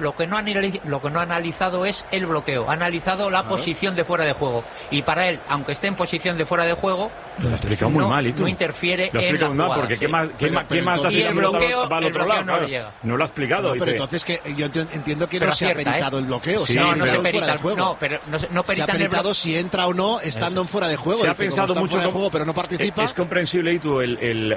ha analizado es el bloqueo. Ha analizado la posición de fuera de juego. Y para él, aunque esté en posición de fuera de juego, lo ha explicado muy mal, ¿y tú? No interfiere lo en la jugada. Porque ¿quién más está haciendo va al otro lado? No lo ha explicado. Pero entonces que yo entiendo que no se ha peritado el bloqueo. No se perita. No se ha peritado si entra o no estando en fuera de juego. Se ha pensado mucho de juego, pero no participa. Es comprensible, y tú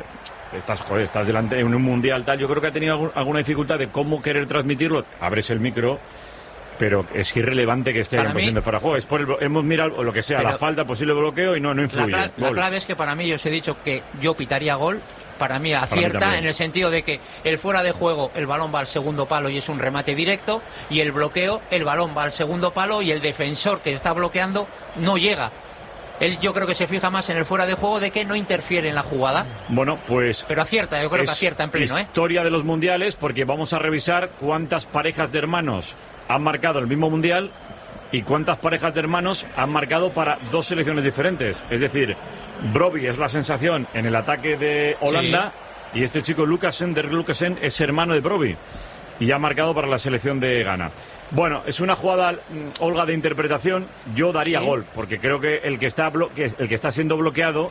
estás delante en un mundial tal. Yo creo que ha tenido alguna dificultad de cómo querer transmitirlo. Abres el micro, pero es irrelevante que esté en posición de fuera de juego. Hemos mirado lo que sea, la falta, posible bloqueo, y no influye. La clave es que para mí, yo os he dicho que yo pitaría gol. Para mí acierta en el sentido de que el fuera de juego, el balón va al segundo palo y es un remate directo, y el bloqueo, el balón va al segundo palo y el defensor que está bloqueando no llega. Él, yo creo que se fija más en el fuera de juego, de que no interfiere en la jugada. Bueno, pues... Pero acierta, yo creo que acierta en pleno, historia de los mundiales, porque vamos a revisar cuántas parejas de hermanos han marcado el mismo mundial y cuántas parejas de hermanos han marcado para dos selecciones diferentes. Es decir, Brobbey es la sensación en el ataque de Holanda, y este chico Lucasen es hermano de Brobbey y ha marcado para la selección de Ghana. Bueno, es una jugada, Olga, de interpretación. Yo daría gol, porque creo que el que está siendo bloqueado,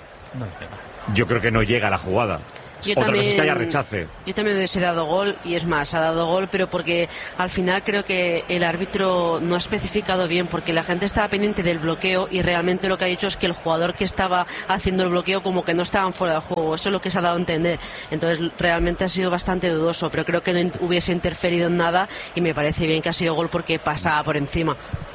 yo creo que no llega a la jugada. Otra cosa es que haya rechace. Yo también hubiese dado gol, y es más, ha dado gol, pero porque al final creo que el árbitro no ha especificado bien, porque la gente estaba pendiente del bloqueo y realmente lo que ha dicho es que el jugador que estaba haciendo el bloqueo como que no estaban fuera de juego. Eso es lo que se ha dado a entender. Entonces realmente ha sido bastante dudoso, pero creo que no hubiese interferido en nada, y me parece bien que ha sido gol porque pasaba por encima.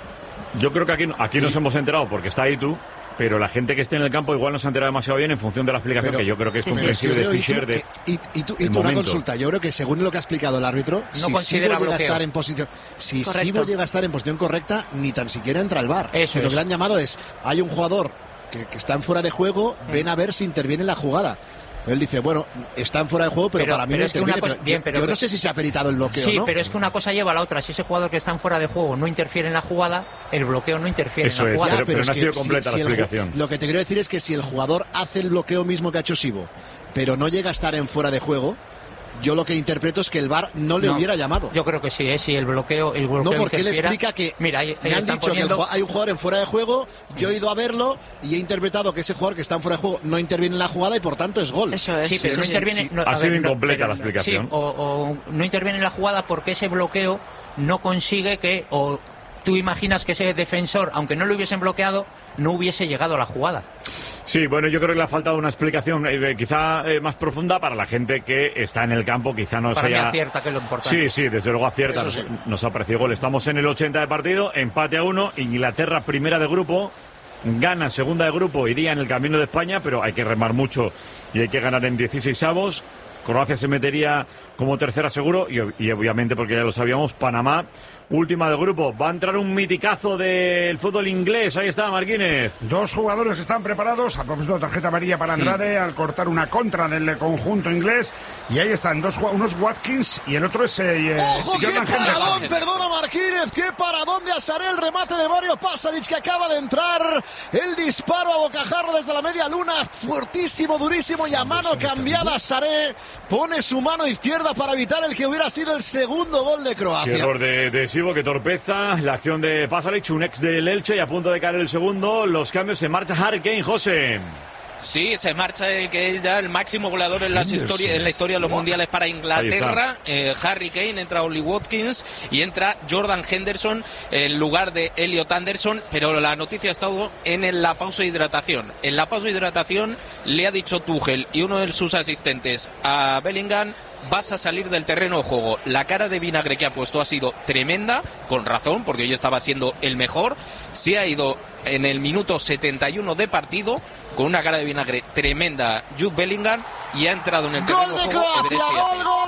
Yo creo que aquí nos hemos enterado porque está ahí tú. Pero la gente que esté en el campo igual no se ha enterado demasiado bien en función de la explicación, que yo creo que es comprensible de Fischer. Y tú una consulta. Yo creo que según lo que ha explicado el árbitro, si Sibo llega a estar en posición, llega a estar en posición correcta, ni tan siquiera entra al VAR. Pero lo que le han llamado es: hay un jugador que está en fuera de juego, ven a ver si interviene en la jugada. Él dice, bueno, están fuera de juego, pero para mí no interviene. Yo no sé si se ha peritado el bloqueo, sí, ¿no? pero es que una cosa lleva a la otra. Si ese jugador que está fuera de juego no interfiere en la jugada, el bloqueo no interfiere en la jugada. Pero no ha sido completa la explicación. Lo que te quiero decir es que si el jugador hace el bloqueo mismo que ha hecho Sibo, pero no llega a estar en fuera de juego, yo lo que interpreto es que el VAR no le hubiera llamado. Yo creo que sí, si el bloqueo no, porque él explica que me han dicho que hay un jugador en fuera de juego, yo he ido a verlo y he interpretado que ese jugador que está en fuera de juego no interviene en la jugada y por tanto es gol. Eso es. Sí, pero no interviene. Ha sido incompleta la explicación. Sí, o no interviene en la jugada porque ese bloqueo no consigue que, o tú imaginas que ese defensor, aunque no lo hubiesen bloqueado, no hubiese llegado a la jugada. Sí, bueno, yo creo que le ha faltado una explicación quizá más profunda para la gente que está en el campo, quizá no para sea... mí acierta, que es lo importante. Sí, desde luego acierta, nos ha parecido gol. Estamos en el 80 de partido, empate a 1, Inglaterra primera de grupo, Ghana segunda de grupo, iría en el camino de España, pero hay que remar mucho y hay que ganar en 16avos. Croacia se metería como tercera seguro y obviamente, porque ya lo sabíamos, Panamá última del grupo. Va a entrar un miticazo del fútbol inglés. Ahí está Marquínez. Dos jugadores que están preparados. A propósito de tarjeta amarilla para Andrade al cortar una contra del conjunto inglés. Y ahí están unos Watkins y el otro es ¡ojo, qué paradón! Perdona Marquínez, qué paradón de Azaré, el remate de Mario Pasalic que acaba de entrar. El disparo a bocajarro desde la media luna. Fuertísimo, durísimo y a mano cambiada Azaré. Pone su mano izquierda para evitar el que hubiera sido el segundo gol de Croacia. Qué error de Sibo, que torpeza la acción de Pasalic, un ex del Elche, y a punto de caer el segundo. Los cambios, se marcha Harry Kane, José. Sí, se marcha el que es ya el máximo goleador en la historia de los mundiales para Inglaterra. Harry Kane, entra Oli Watkins y entra Jordan Henderson en lugar de Elliot Anderson, pero la noticia ha estado en la pausa de hidratación. En la pausa de hidratación le ha dicho Tuchel y uno de sus asistentes a Bellingham: vas a salir del terreno de juego. La cara de vinagre que ha puesto ha sido tremenda, con razón, porque hoy estaba siendo el mejor. Se ha ido en el minuto 71 de partido con una cara de vinagre tremenda Jude Bellingham y ha entrado en el terreno de juego. Gol de Croacia,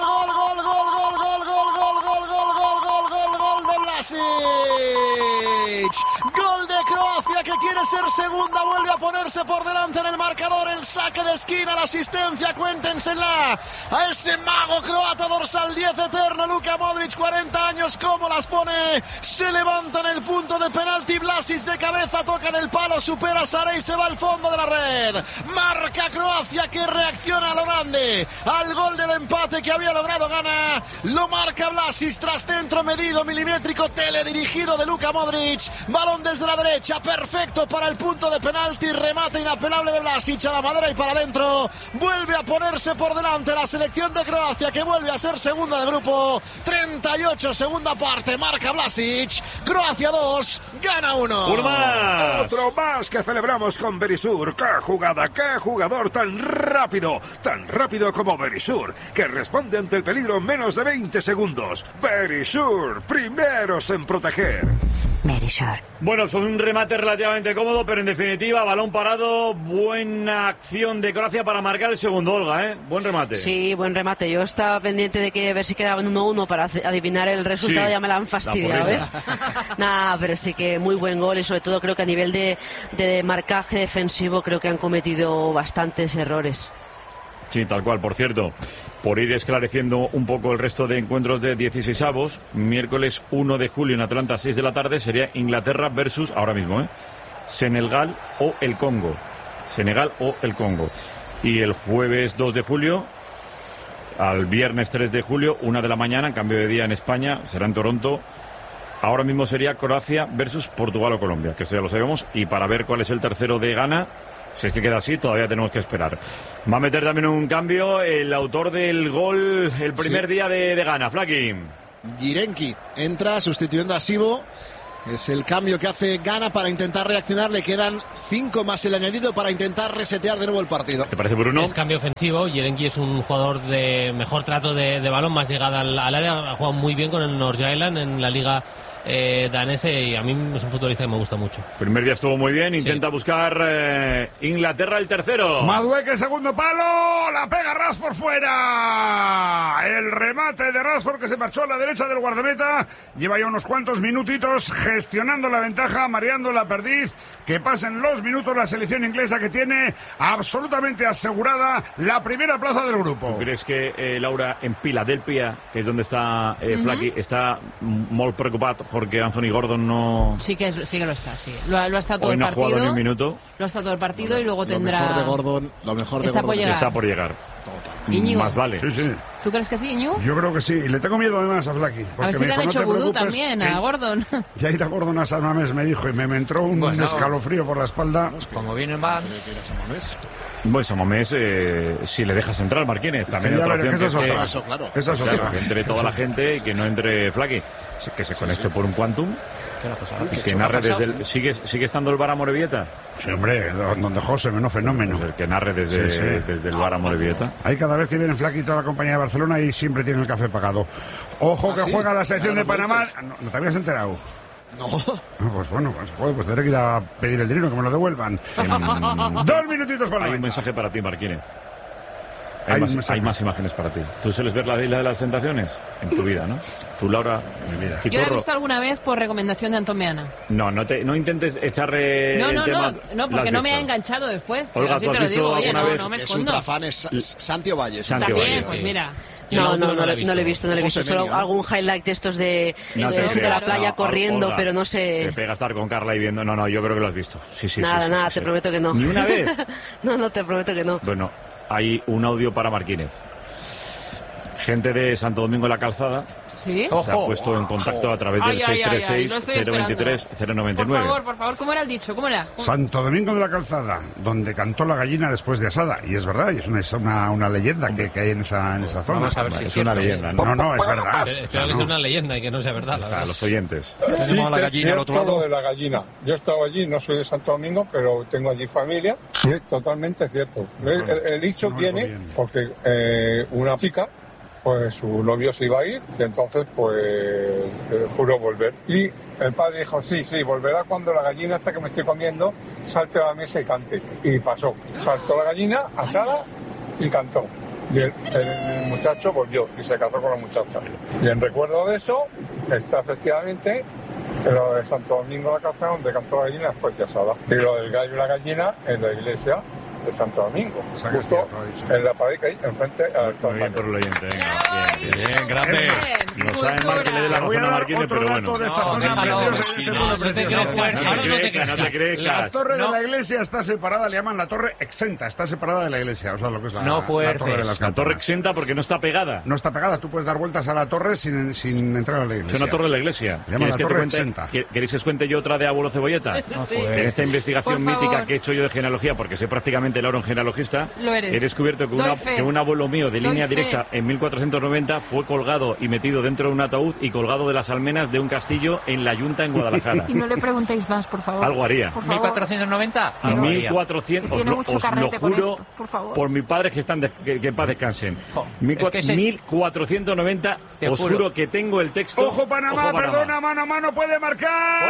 gol de Vlasic. Gol de Croacia, que quiere ser segunda, vuelve a ponerse por delante en el marcador. El saque de esquina, la asistencia, cuéntensela a ese mago croata dorsal 10 eterno, Luka Modric, 40 años, cómo las pone. Se levanta en el punto de penalti, Vlasic de cabeza, toca en el palo, supera a Sarey y se va al fondo de la red. Marca Croacia, que reacciona a lo grande al gol del empate que había logrado Ghana. Lo marca Vlasic tras centro medido, milimétrico, teledirigido de Luka Modric. Balón desde la derecha, perfecto para el punto de penalti, remate inapelable de Vlasic a la madera y para adentro. Vuelve a ponerse por delante la selección de Croacia, que vuelve a ser segunda de grupo. 38, segunda parte, marca Vlasic. Croacia 2, Ghana 1. Otro más que celebramos con Berisur. ¡Qué jugada, qué jugador tan rápido como Berisur, que responde ante el peligro en menos de 20 segundos! Berisur, primeros en proteger. Bueno, fue un remate relativamente cómodo, pero en definitiva, balón parado, buena acción de Croacia para marcar el segundo, Olga, ¿eh? Buen remate. Sí, buen remate. Yo estaba pendiente de que ver si quedaba en 1-1 para adivinar el resultado, ya me la han fastidiado, ¿ves? Nada, pero sí que muy buen gol y sobre todo creo que a nivel de marcaje defensivo creo que han cometido bastantes errores. Sí, tal cual. Por cierto, por ir esclareciendo un poco el resto de encuentros de 16avos, miércoles 1 de julio en Atlanta, 6 de la tarde, sería Inglaterra versus, ahora mismo, Senegal o el Congo. Senegal o el Congo. Y el jueves 2 de julio, al viernes 3 de julio, 1 de la mañana, en cambio de día en España, será en Toronto. Ahora mismo sería Croacia versus Portugal o Colombia, que eso ya lo sabemos. Y para ver cuál es el tercero de Ghana, si es que queda así, todavía tenemos que esperar. Va a meter también un cambio el autor del gol el primer día de Ghana, Flaki. Girenki entra sustituyendo a Sibo. Es el cambio que hace Ghana para intentar reaccionar. Le quedan 5 más el añadido para intentar resetear de nuevo el partido. ¿Te parece, Bruno? Es cambio ofensivo. Girenki es un jugador de mejor trato de balón, más llegada al área. Ha jugado muy bien con el North Island en la liga danesa y a mí es un futbolista que me gusta mucho. Primer día estuvo muy bien. Intenta buscar Inglaterra el tercero. Madueque, segundo palo. La pega Rashford fuera. El remate de Rashford que se marchó a la derecha del guardameta. Lleva ya unos cuantos minutitos gestionando la ventaja, mareando la perdiz. Que pasen los minutos la selección inglesa, que tiene absolutamente asegurada la primera plaza del grupo. ¿Tú crees que Laura en Filadelfia, que es donde está Flaki, está muy preocupado porque Anthony Gordon no... Sí que lo está, sí. Lo ha estado todo hoy no el partido. Ha jugado ni un minuto. Lo ha estado todo el partido y luego tendrá... Lo mejor de Gordon está por llegar. Íñigo. Más vale. Sí. ¿Tú crees que sí, Íñigo? Yo creo que sí. Y le tengo miedo además a Flaki. A ver si le han hecho vudú también a Gordon. Ya ir a Gordon a San Mamés, me dijo, y me entró un escalofrío por la espalda. Como viene mal. Bueno, San Mamés, si le dejas entrar, Marquínez. También otra opción esa es otra. Que entre toda la gente y que no entre Flaki. Que se conecte por un Quantum. Y que narre desde el... ¿Sigue estando el bar a Morevieta? Sí, hombre, donde José, menos fenómeno. Pues el que narre desde el bar a Morevieta. Ahí cada vez que viene Flaki toda la compañía de Barcelona y siempre tiene el café pagado. Ojo que juega la selección de Panamá. ¿No te habías enterado? No. Pues bueno, pues tendré que ir a pedir el dinero, que me lo devuelvan. 2 minutitos con la Hay un mensaje para ti, Marquínez. Hay más imágenes para ti. ¿Tú sueles ver la isla de las tentaciones? En tu vida, ¿no? Tú, Laura, en mi vida. Yo la he visto alguna vez por recomendación de Antomeana. No intentes echarle el tema. No, porque no me ha enganchado después. Olga, ¿tú has visto alguna vez? No me es escondo. ultrafan, es Santi Ovalle. También, pues mira. No lo he visto. Solo algún highlight de estos de la playa corriendo, Olga, pero no sé. Te pega estar con Carla y viendo. No, yo creo que lo has visto. Sí. Nada, te prometo que no. ¿Ni una vez? No, te prometo que no. Bueno, hay un audio para Marquínez. Gente de Santo Domingo de la Calzada ¿sí? Se ha puesto en contacto a través del 636-023-099. Por favor, ¿cómo era el dicho? ¿Cómo era? Santo Domingo de la Calzada, donde cantó la gallina después de asada. Y es verdad, y es una leyenda que hay en esa zona. Vamos a ver si es una leyenda, ¿no? No, es verdad. Espero que sea una leyenda y que no sea verdad. A los oyentes. Sí, la gallina al otro lado de la gallina. Yo he estado allí, no soy de Santo Domingo, pero tengo allí familia. Y es totalmente cierto. El dicho viene porque una chica, pues su novio se iba a ir y entonces pues juró volver. Y el padre dijo, sí, volverá cuando la gallina esta que me estoy comiendo salte a la mesa y cante. Y pasó. Saltó la gallina asada y cantó. Y el muchacho volvió y se casó con la muchacha. Y en recuerdo de eso está efectivamente lo de Santo Domingo de la Calzada, donde cantó la gallina después de asada. Y lo del gallo y la gallina en la iglesia de Santo Domingo, justo en la pared que hay enfrente al altar. Muy bien por el oyente, bien, grande. No sabe mal que le dé la razón a Marquínez, pero bueno. No te crees. La torre de la iglesia está separada, le llaman la torre exenta, está separada de la iglesia, o sea, lo que es la torre de las La torre exenta porque no está pegada. No está pegada, tú puedes dar vueltas a la torre sin entrar a la iglesia. Es una torre de la iglesia. ¿Queréis que os cuente yo otra de Abuelo Cebolleta? En esta investigación mítica que he hecho yo de genealogía, porque soy prácticamente Laura un genealogista, he descubierto que un abuelo mío de línea directa en 1490 fue colgado y metido dentro de un ataúd y colgado de las almenas de un castillo en la Yunta en Guadalajara. Y no le preguntéis más, por favor. Algo haría. ¿1490? A 1400, os lo juro por mis padres que están que en paz descansen. 1490, os juro que tengo el texto. ¡Ojo Panamá! Perdona, mano a mano puede marcar.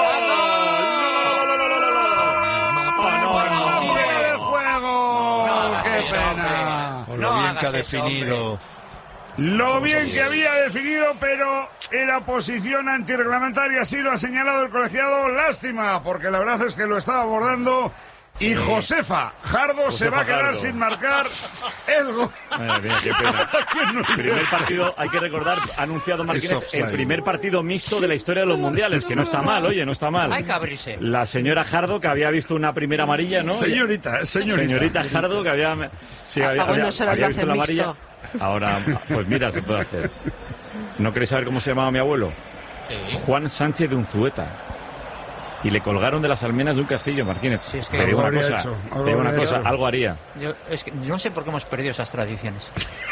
¡Qué pena! Con lo bien que ha definido. Lo bien que había definido, pero era posición antirreglamentaria, así lo ha señalado el colegiado. Lástima, porque la verdad es que lo estaba abordando Y Josefa Jardo se va a quedar sin marcar el gol. Madre mía, qué pena. Primer partido, hay que recordar, ha anunciado Martínez, el primer partido mixto de la historia de los mundiales, que no está mal, oye, no está mal. Hay que abrirse. La señora Jardo, que había visto una primera amarilla, ¿no? Señorita Jardo, que había visto la amarilla. Ahora, pues mira, se puede hacer. ¿No queréis saber cómo se llamaba mi abuelo? Sí. Juan Sánchez de Unzueta. Y le colgaron de las almenas de un castillo, Martínez. Sí, es que te digo una cosa, algo haría. Yo no sé por qué hemos perdido esas tradiciones.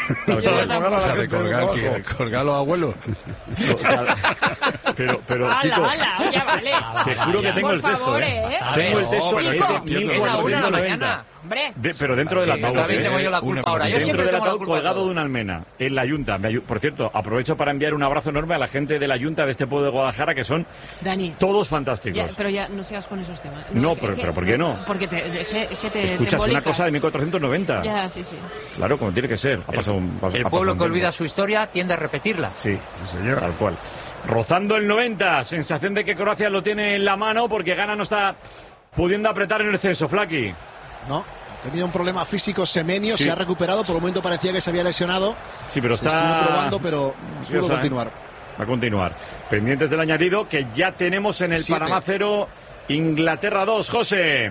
Colgar a los abuelos. Pero Kiko, ya vale. Te juro que tengo el texto, Tengo el texto de 1490. Pero dentro del ataúd. Tengo yo la culpa ahora. Dentro del ataúd colgado de una almena, en la Junta. Por cierto, aprovecho para enviar un abrazo enorme a la gente de la Junta de este pueblo de Guadalajara, que son todos fantásticos. Pero ya no sigas con esos temas. No, pero ¿por qué no? Porque te escuchas una cosa de 1490. Ya, sí. Claro, como tiene que ser. El pueblo que olvida su historia tiende a repetirla. Sí, señor. Tal cual. Rozando el 90, sensación de que Croacia lo tiene en la mano porque Ghana no está pudiendo apretar en el censo, Flaki. No, ha tenido un problema físico Semenyo, se ha recuperado, por el momento parecía que se había lesionado. Sí, pero estuvo probando, pero pudo continuar. Va a continuar. Pendientes del añadido que ya tenemos en el Panamá 0, Inglaterra 2, José.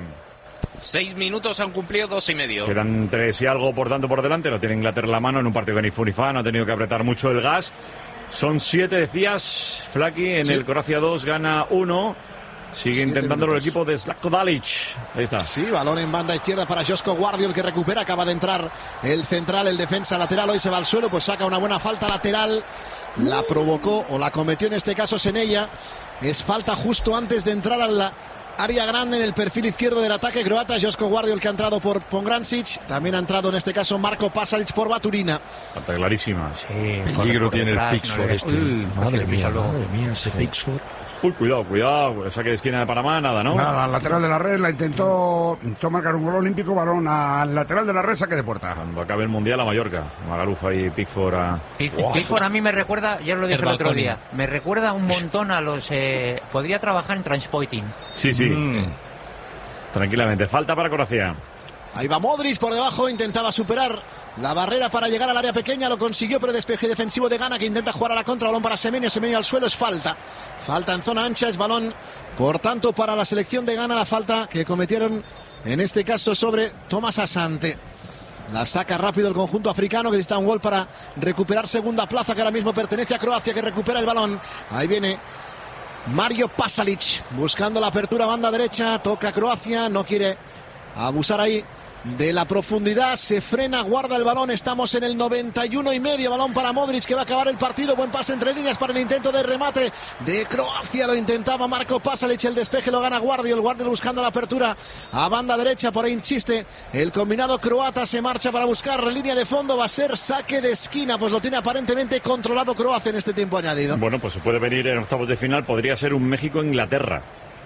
6 minutos han cumplido 2,5. Quedan 3 y algo, por tanto, por delante. Lo tiene Inglaterra en la mano en un partido que ni fu ni fa, no ha tenido que apretar mucho el gas. Son 7, decías, Flaki, en el Croacia 2, gana 1. Sigue intentándolo el equipo de Zlatko Dalic. Ahí está. Sí, balón en banda izquierda para Joško Guardiol, que recupera. Acaba de entrar el central, el defensa lateral. Hoy se va al suelo, pues saca una buena falta lateral. La provocó, o la cometió en este caso Senella. Es falta justo antes de entrar a la área grande en el perfil izquierdo del ataque croata. Joško Guardiol, que ha entrado por Pongrancic. También ha entrado en este caso Marko Pasalic por Baturina. Falta clarísima. Sí, peligro tiene el Pickford Madre mía, ese Pickford. Uy, cuidado. Saque de esquina de Panamá, nada, ¿no? Nada, al lateral de la red la intentó marcar un gol olímpico, balón al lateral de la red, saque de puerta. Cuando acabe el Mundial a Mallorca, Magarufa y Pickford Pickford a mí me recuerda, ya lo dije el otro día, me recuerda un montón a los... podría trabajar en Transpoiting. Sí. Tranquilamente, falta para Croacia. Ahí va Modric por debajo, intentaba superar la barrera para llegar al área pequeña, lo consiguió, pero despeje defensivo de Ghana, que intenta jugar a la contra, balón para Semenyo al suelo, es falta en zona ancha, es balón, por tanto, para la selección de Ghana, la falta que cometieron, en este caso, sobre Thomas Asante. La saca rápido el conjunto africano, que necesita un gol para recuperar segunda plaza, que ahora mismo pertenece a Croacia, que recupera el balón. Ahí viene Mario Pasalic, buscando la apertura, banda derecha, toca Croacia, no quiere abusar ahí de la profundidad, se frena, guarda el balón, estamos en el 91,5, balón para Modric, que va a acabar el partido, buen pase entre líneas para el intento de remate de Croacia, lo intentaba Marko Pasalic, el despeje lo gana Guardiol buscando la apertura a banda derecha, por ahí insiste el combinado croata, se marcha para buscar línea de fondo, va a ser saque de esquina, pues lo tiene aparentemente controlado Croacia en este tiempo añadido. Bueno, pues se puede venir en octavos de final, podría ser un México-Inglaterra.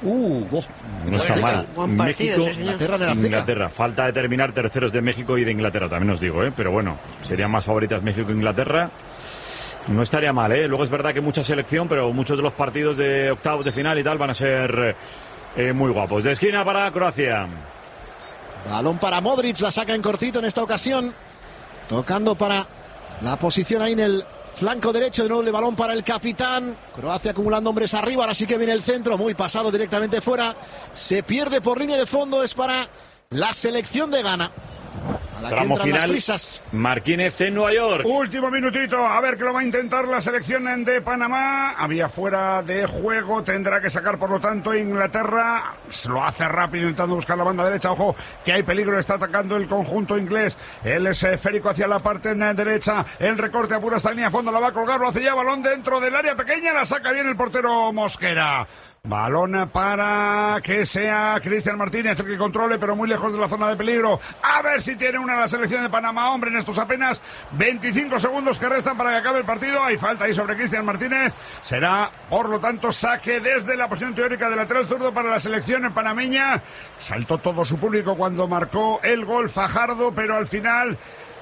No está mal. México, Inglaterra. Falta de terminar terceros de México y de Inglaterra, también os digo, pero bueno, serían más favoritas México e Inglaterra. No estaría mal, Luego es verdad que mucha selección, pero muchos de los partidos de octavos de final y tal van a ser muy guapos. De esquina para Croacia. Balón para Modric, la saca en cortito en esta ocasión, tocando para la posición ahí en el flanco derecho, de nuevo el balón para el capitán. Croacia acumulando hombres arriba, ahora sí que viene el centro, muy pasado directamente fuera. Se pierde por línea de fondo, es para la selección de Ghana. Tramo final, Martínez en Nueva York. Último minutito, a ver que lo va a intentar la selección de Panamá. Había fuera de juego, tendrá que sacar por lo tanto Inglaterra. Lo hace rápido intentando buscar la banda derecha. Ojo que hay peligro, está atacando el conjunto inglés. El esférico hacia la parte derecha. El recorte apura esta línea a fondo, la va a colgar, lo hace ya, balón dentro del área pequeña, la saca bien el portero Mosquera. Balón para que sea Cristian Martínez el que controle, pero muy lejos de la zona de peligro. A ver si tiene una la selección de Panamá, hombre, en estos apenas 25 segundos que restan para que acabe el partido. Hay falta ahí sobre Cristian Martínez. Será, por lo tanto, saque desde la posición teórica de lateral zurdo para la selección panameña. Saltó todo su público cuando marcó el gol Fajardo, pero al final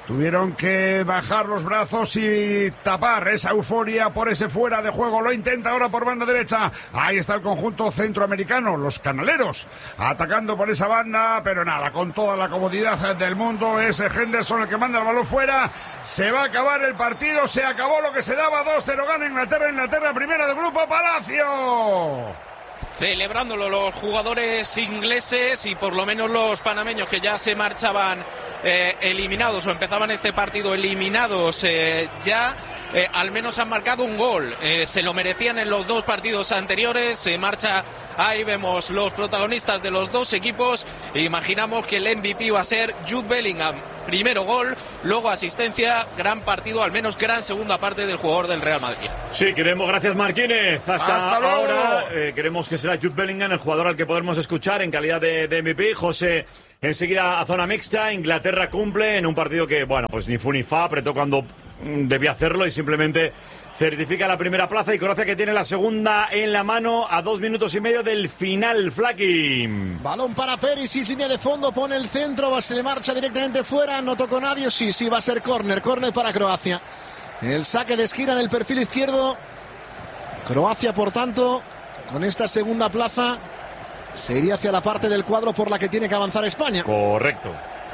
Tuvieron que bajar los brazos y tapar esa euforia por ese fuera de juego. Lo intenta ahora por banda derecha. Ahí está el conjunto centroamericano, los canaleros, atacando por esa banda, pero nada, con toda la comodidad del mundo. Es Henderson el que manda el balón fuera. Se va a acabar el partido, se acabó lo que se daba. 2-0 gana Inglaterra, primera del grupo. Palacio. Celebrándolo los jugadores ingleses y por lo menos los panameños que ya se marchaban eliminados o empezaban este partido eliminados ya. Al menos han marcado un gol, se lo merecían en los dos partidos anteriores. Se marcha, ahí vemos los protagonistas de los dos equipos. Imaginamos que el MVP va a ser Jude Bellingham. Primero gol, luego asistencia, gran partido, al menos gran segunda parte del jugador del Real Madrid. Sí, gracias Marquínez. Hasta ahora queremos que será Jude Bellingham el jugador al que podremos escuchar en calidad de MVP. José, enseguida a zona mixta. Inglaterra cumple en un partido que, bueno, pues ni fu ni fa, apretó cuando debía hacerlo y simplemente certifica la primera plaza. Y Croacia que tiene la segunda en la mano a 2 minutos y medio del final. Flaki. Balón para Perisic, línea de fondo, pone el centro, se le marcha directamente fuera, no tocó nadie. Sí, va a ser córner para Croacia. El saque de esquina en el perfil izquierdo. Croacia, por tanto, con esta segunda plaza se iría hacia la parte del cuadro por la que tiene que avanzar España. Correcto.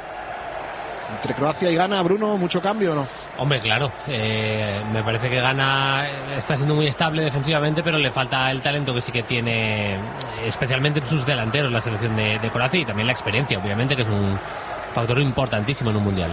Entre Croacia y Ghana, Bruno, ¿mucho cambio o no? Hombre, claro, me parece que Ghana está siendo muy estable defensivamente, pero le falta el talento que sí que tiene, especialmente en sus delanteros, la selección de Croacia, y también la experiencia, obviamente, que es un factor importantísimo en un mundial.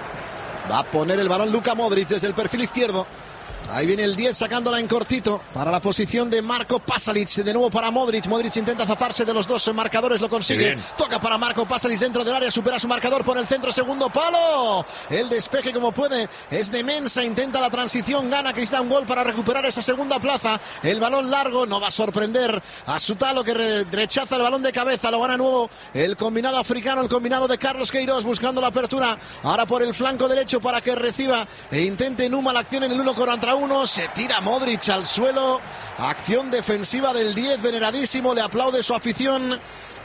Va a poner el balón Luka Modric desde el perfil izquierdo. Ahí viene el 10 sacándola en cortito para la posición de Marco Pasalic. De nuevo para Modric. Modric intenta zafarse de los dos marcadores, lo consigue. Toca para Marco Pasalic dentro del área, supera su marcador por el centro, segundo palo. El despeje como puede es de Mensah, intenta la transición, gana Cristian un gol para recuperar esa segunda plaza. El balón largo no va a sorprender a Sutalo, que rechaza el balón de cabeza. Lo gana de nuevo el combinado africano, el combinado de Carlos Queiroz, buscando la apertura ahora por el flanco derecho para que reciba e intente Numa la acción en el 1 contra 1. Se tira Modric al suelo. Acción defensiva del 10, veneradísimo. Le aplaude su afición.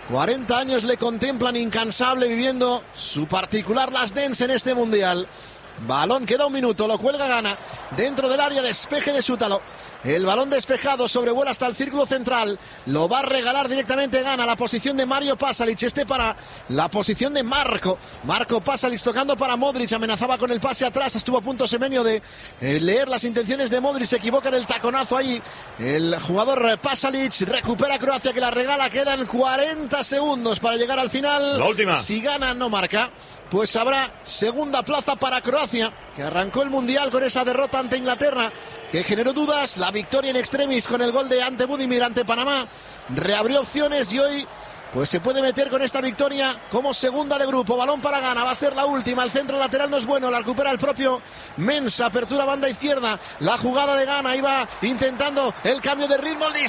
40 años le contemplan incansable, viviendo su particular last dance en este mundial. Balón, queda un minuto, lo cuelga Ghana. Dentro del área, despeje de Sutalo. El balón despejado, sobrevuela hasta el círculo central. Lo va a regalar directamente Ghana. La posición de Mario Pasalic. Para la posición de Marco Pasalic tocando para Modric. Amenazaba con el pase atrás. Estuvo a punto Semenyo de leer las intenciones de Modric. Se equivoca en el taconazo ahí el jugador Pasalic. Recupera Croacia, que la regala. Quedan 40 segundos para llegar al final. La última. Si Ghana no marca, pues habrá segunda plaza para Croacia, que arrancó el mundial con esa derrota ante Inglaterra, que generó dudas. La victoria en extremis con el gol de Ante Budimir ante Panamá reabrió opciones, y hoy pues se puede meter con esta victoria como segunda de grupo. Balón para Ghana, va a ser la última. El centro lateral no es bueno, la recupera el propio Mensah. Apertura banda izquierda, la jugada de Ghana. Iba intentando el cambio de ritmo, el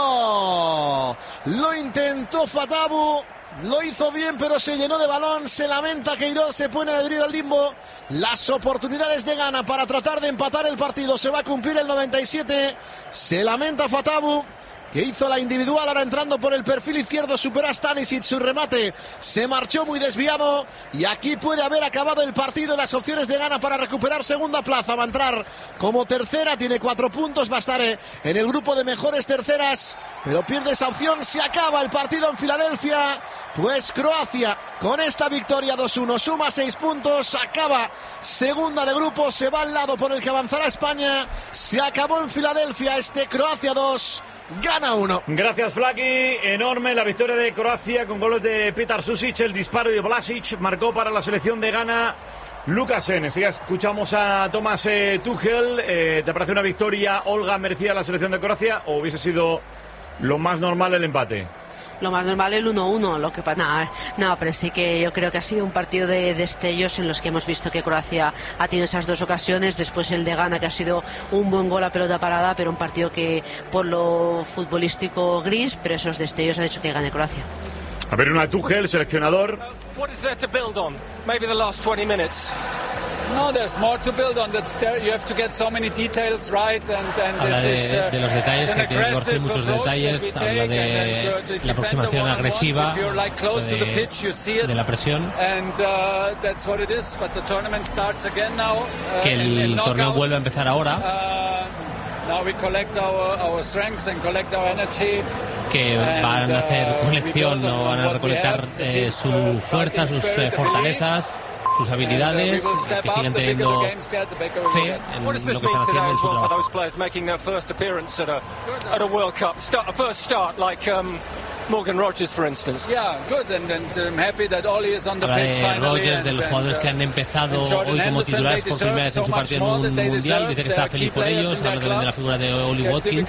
disparo. Lo intentó Fatabu. Lo hizo bien, pero se llenó de balón. Se lamenta Queiroz, se pone de brillo al limbo. Las oportunidades de Ghana para tratar de empatar el partido. Se va a cumplir el 97. Se lamenta Fatabu, que hizo la individual, ahora entrando por el perfil izquierdo, supera a Stanisic, su remate se marchó muy desviado, y aquí puede haber acabado el partido. Las opciones de Ghana para recuperar segunda plaza, va a entrar como tercera, tiene 4 puntos, va a estar en el grupo de mejores terceras, pero pierde esa opción. Se acaba el partido en Filadelfia, pues Croacia con esta victoria 2-1 suma 6 puntos, acaba segunda de grupo, se va al lado por el que avanzará España. Se acabó en Filadelfia este Croacia 2, Ghana 1. Gracias, Flaki. Enorme la victoria de Croacia con goles de Petar Susic, el disparo de Vlasic. Marcó para la selección de Ghana Lukasen. Ya escuchamos a Thomas Tuchel. ¿Te parece una victoria, Olga, merecida la selección de Croacia, o hubiese sido lo más normal el empate? Lo más normal el 1-1, lo que no, pero sí que yo creo que ha sido un partido de destellos en los que hemos visto que Croacia ha tenido esas dos ocasiones, después el de Ghana, que ha sido un buen gol a pelota parada, pero un partido que por lo futbolístico gris, pero esos destellos han hecho que gane Croacia. A ver, una Tuchel, seleccionador. What is there to build on? Maybe the last 20 minutes. No, there's more to build on. You have to get so many details right, habla de los detalles, que tiene que corregir muchos detalles. Habla de la aproximación agresiva, de la presión. Que el torneo vuelve a empezar ahora. Que van a hacer colección, o van a recolectar su fuerza, sus fortalezas, sus habilidades, que siguen teniendo fe en lo que están haciendo en su trabajo. Morgan Rogers, for instance. Yeah, good, and I'm happy that Oli is on the pitch finally. Rogers, de los jugadores que han empezado hoy como titulares por primera vez en su partido en un mundial, dice que está feliz por ellos, habla también de la figura de Oli Watkins.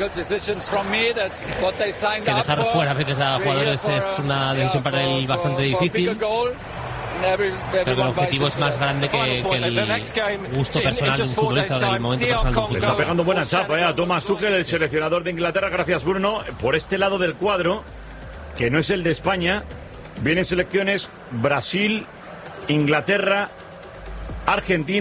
Que dejar fuera a veces a jugadores es una decisión para él bastante difícil. Pero el objetivo es más grande que el gusto personal de un futbolista, o el momento personal de un futbolista. Está pegando buena chapa a Thomas Tuchel, el seleccionador de Inglaterra. Gracias, Bruno. Por este lado del cuadro, que no es el de España, vienen selecciones Brasil, Inglaterra, Argentina.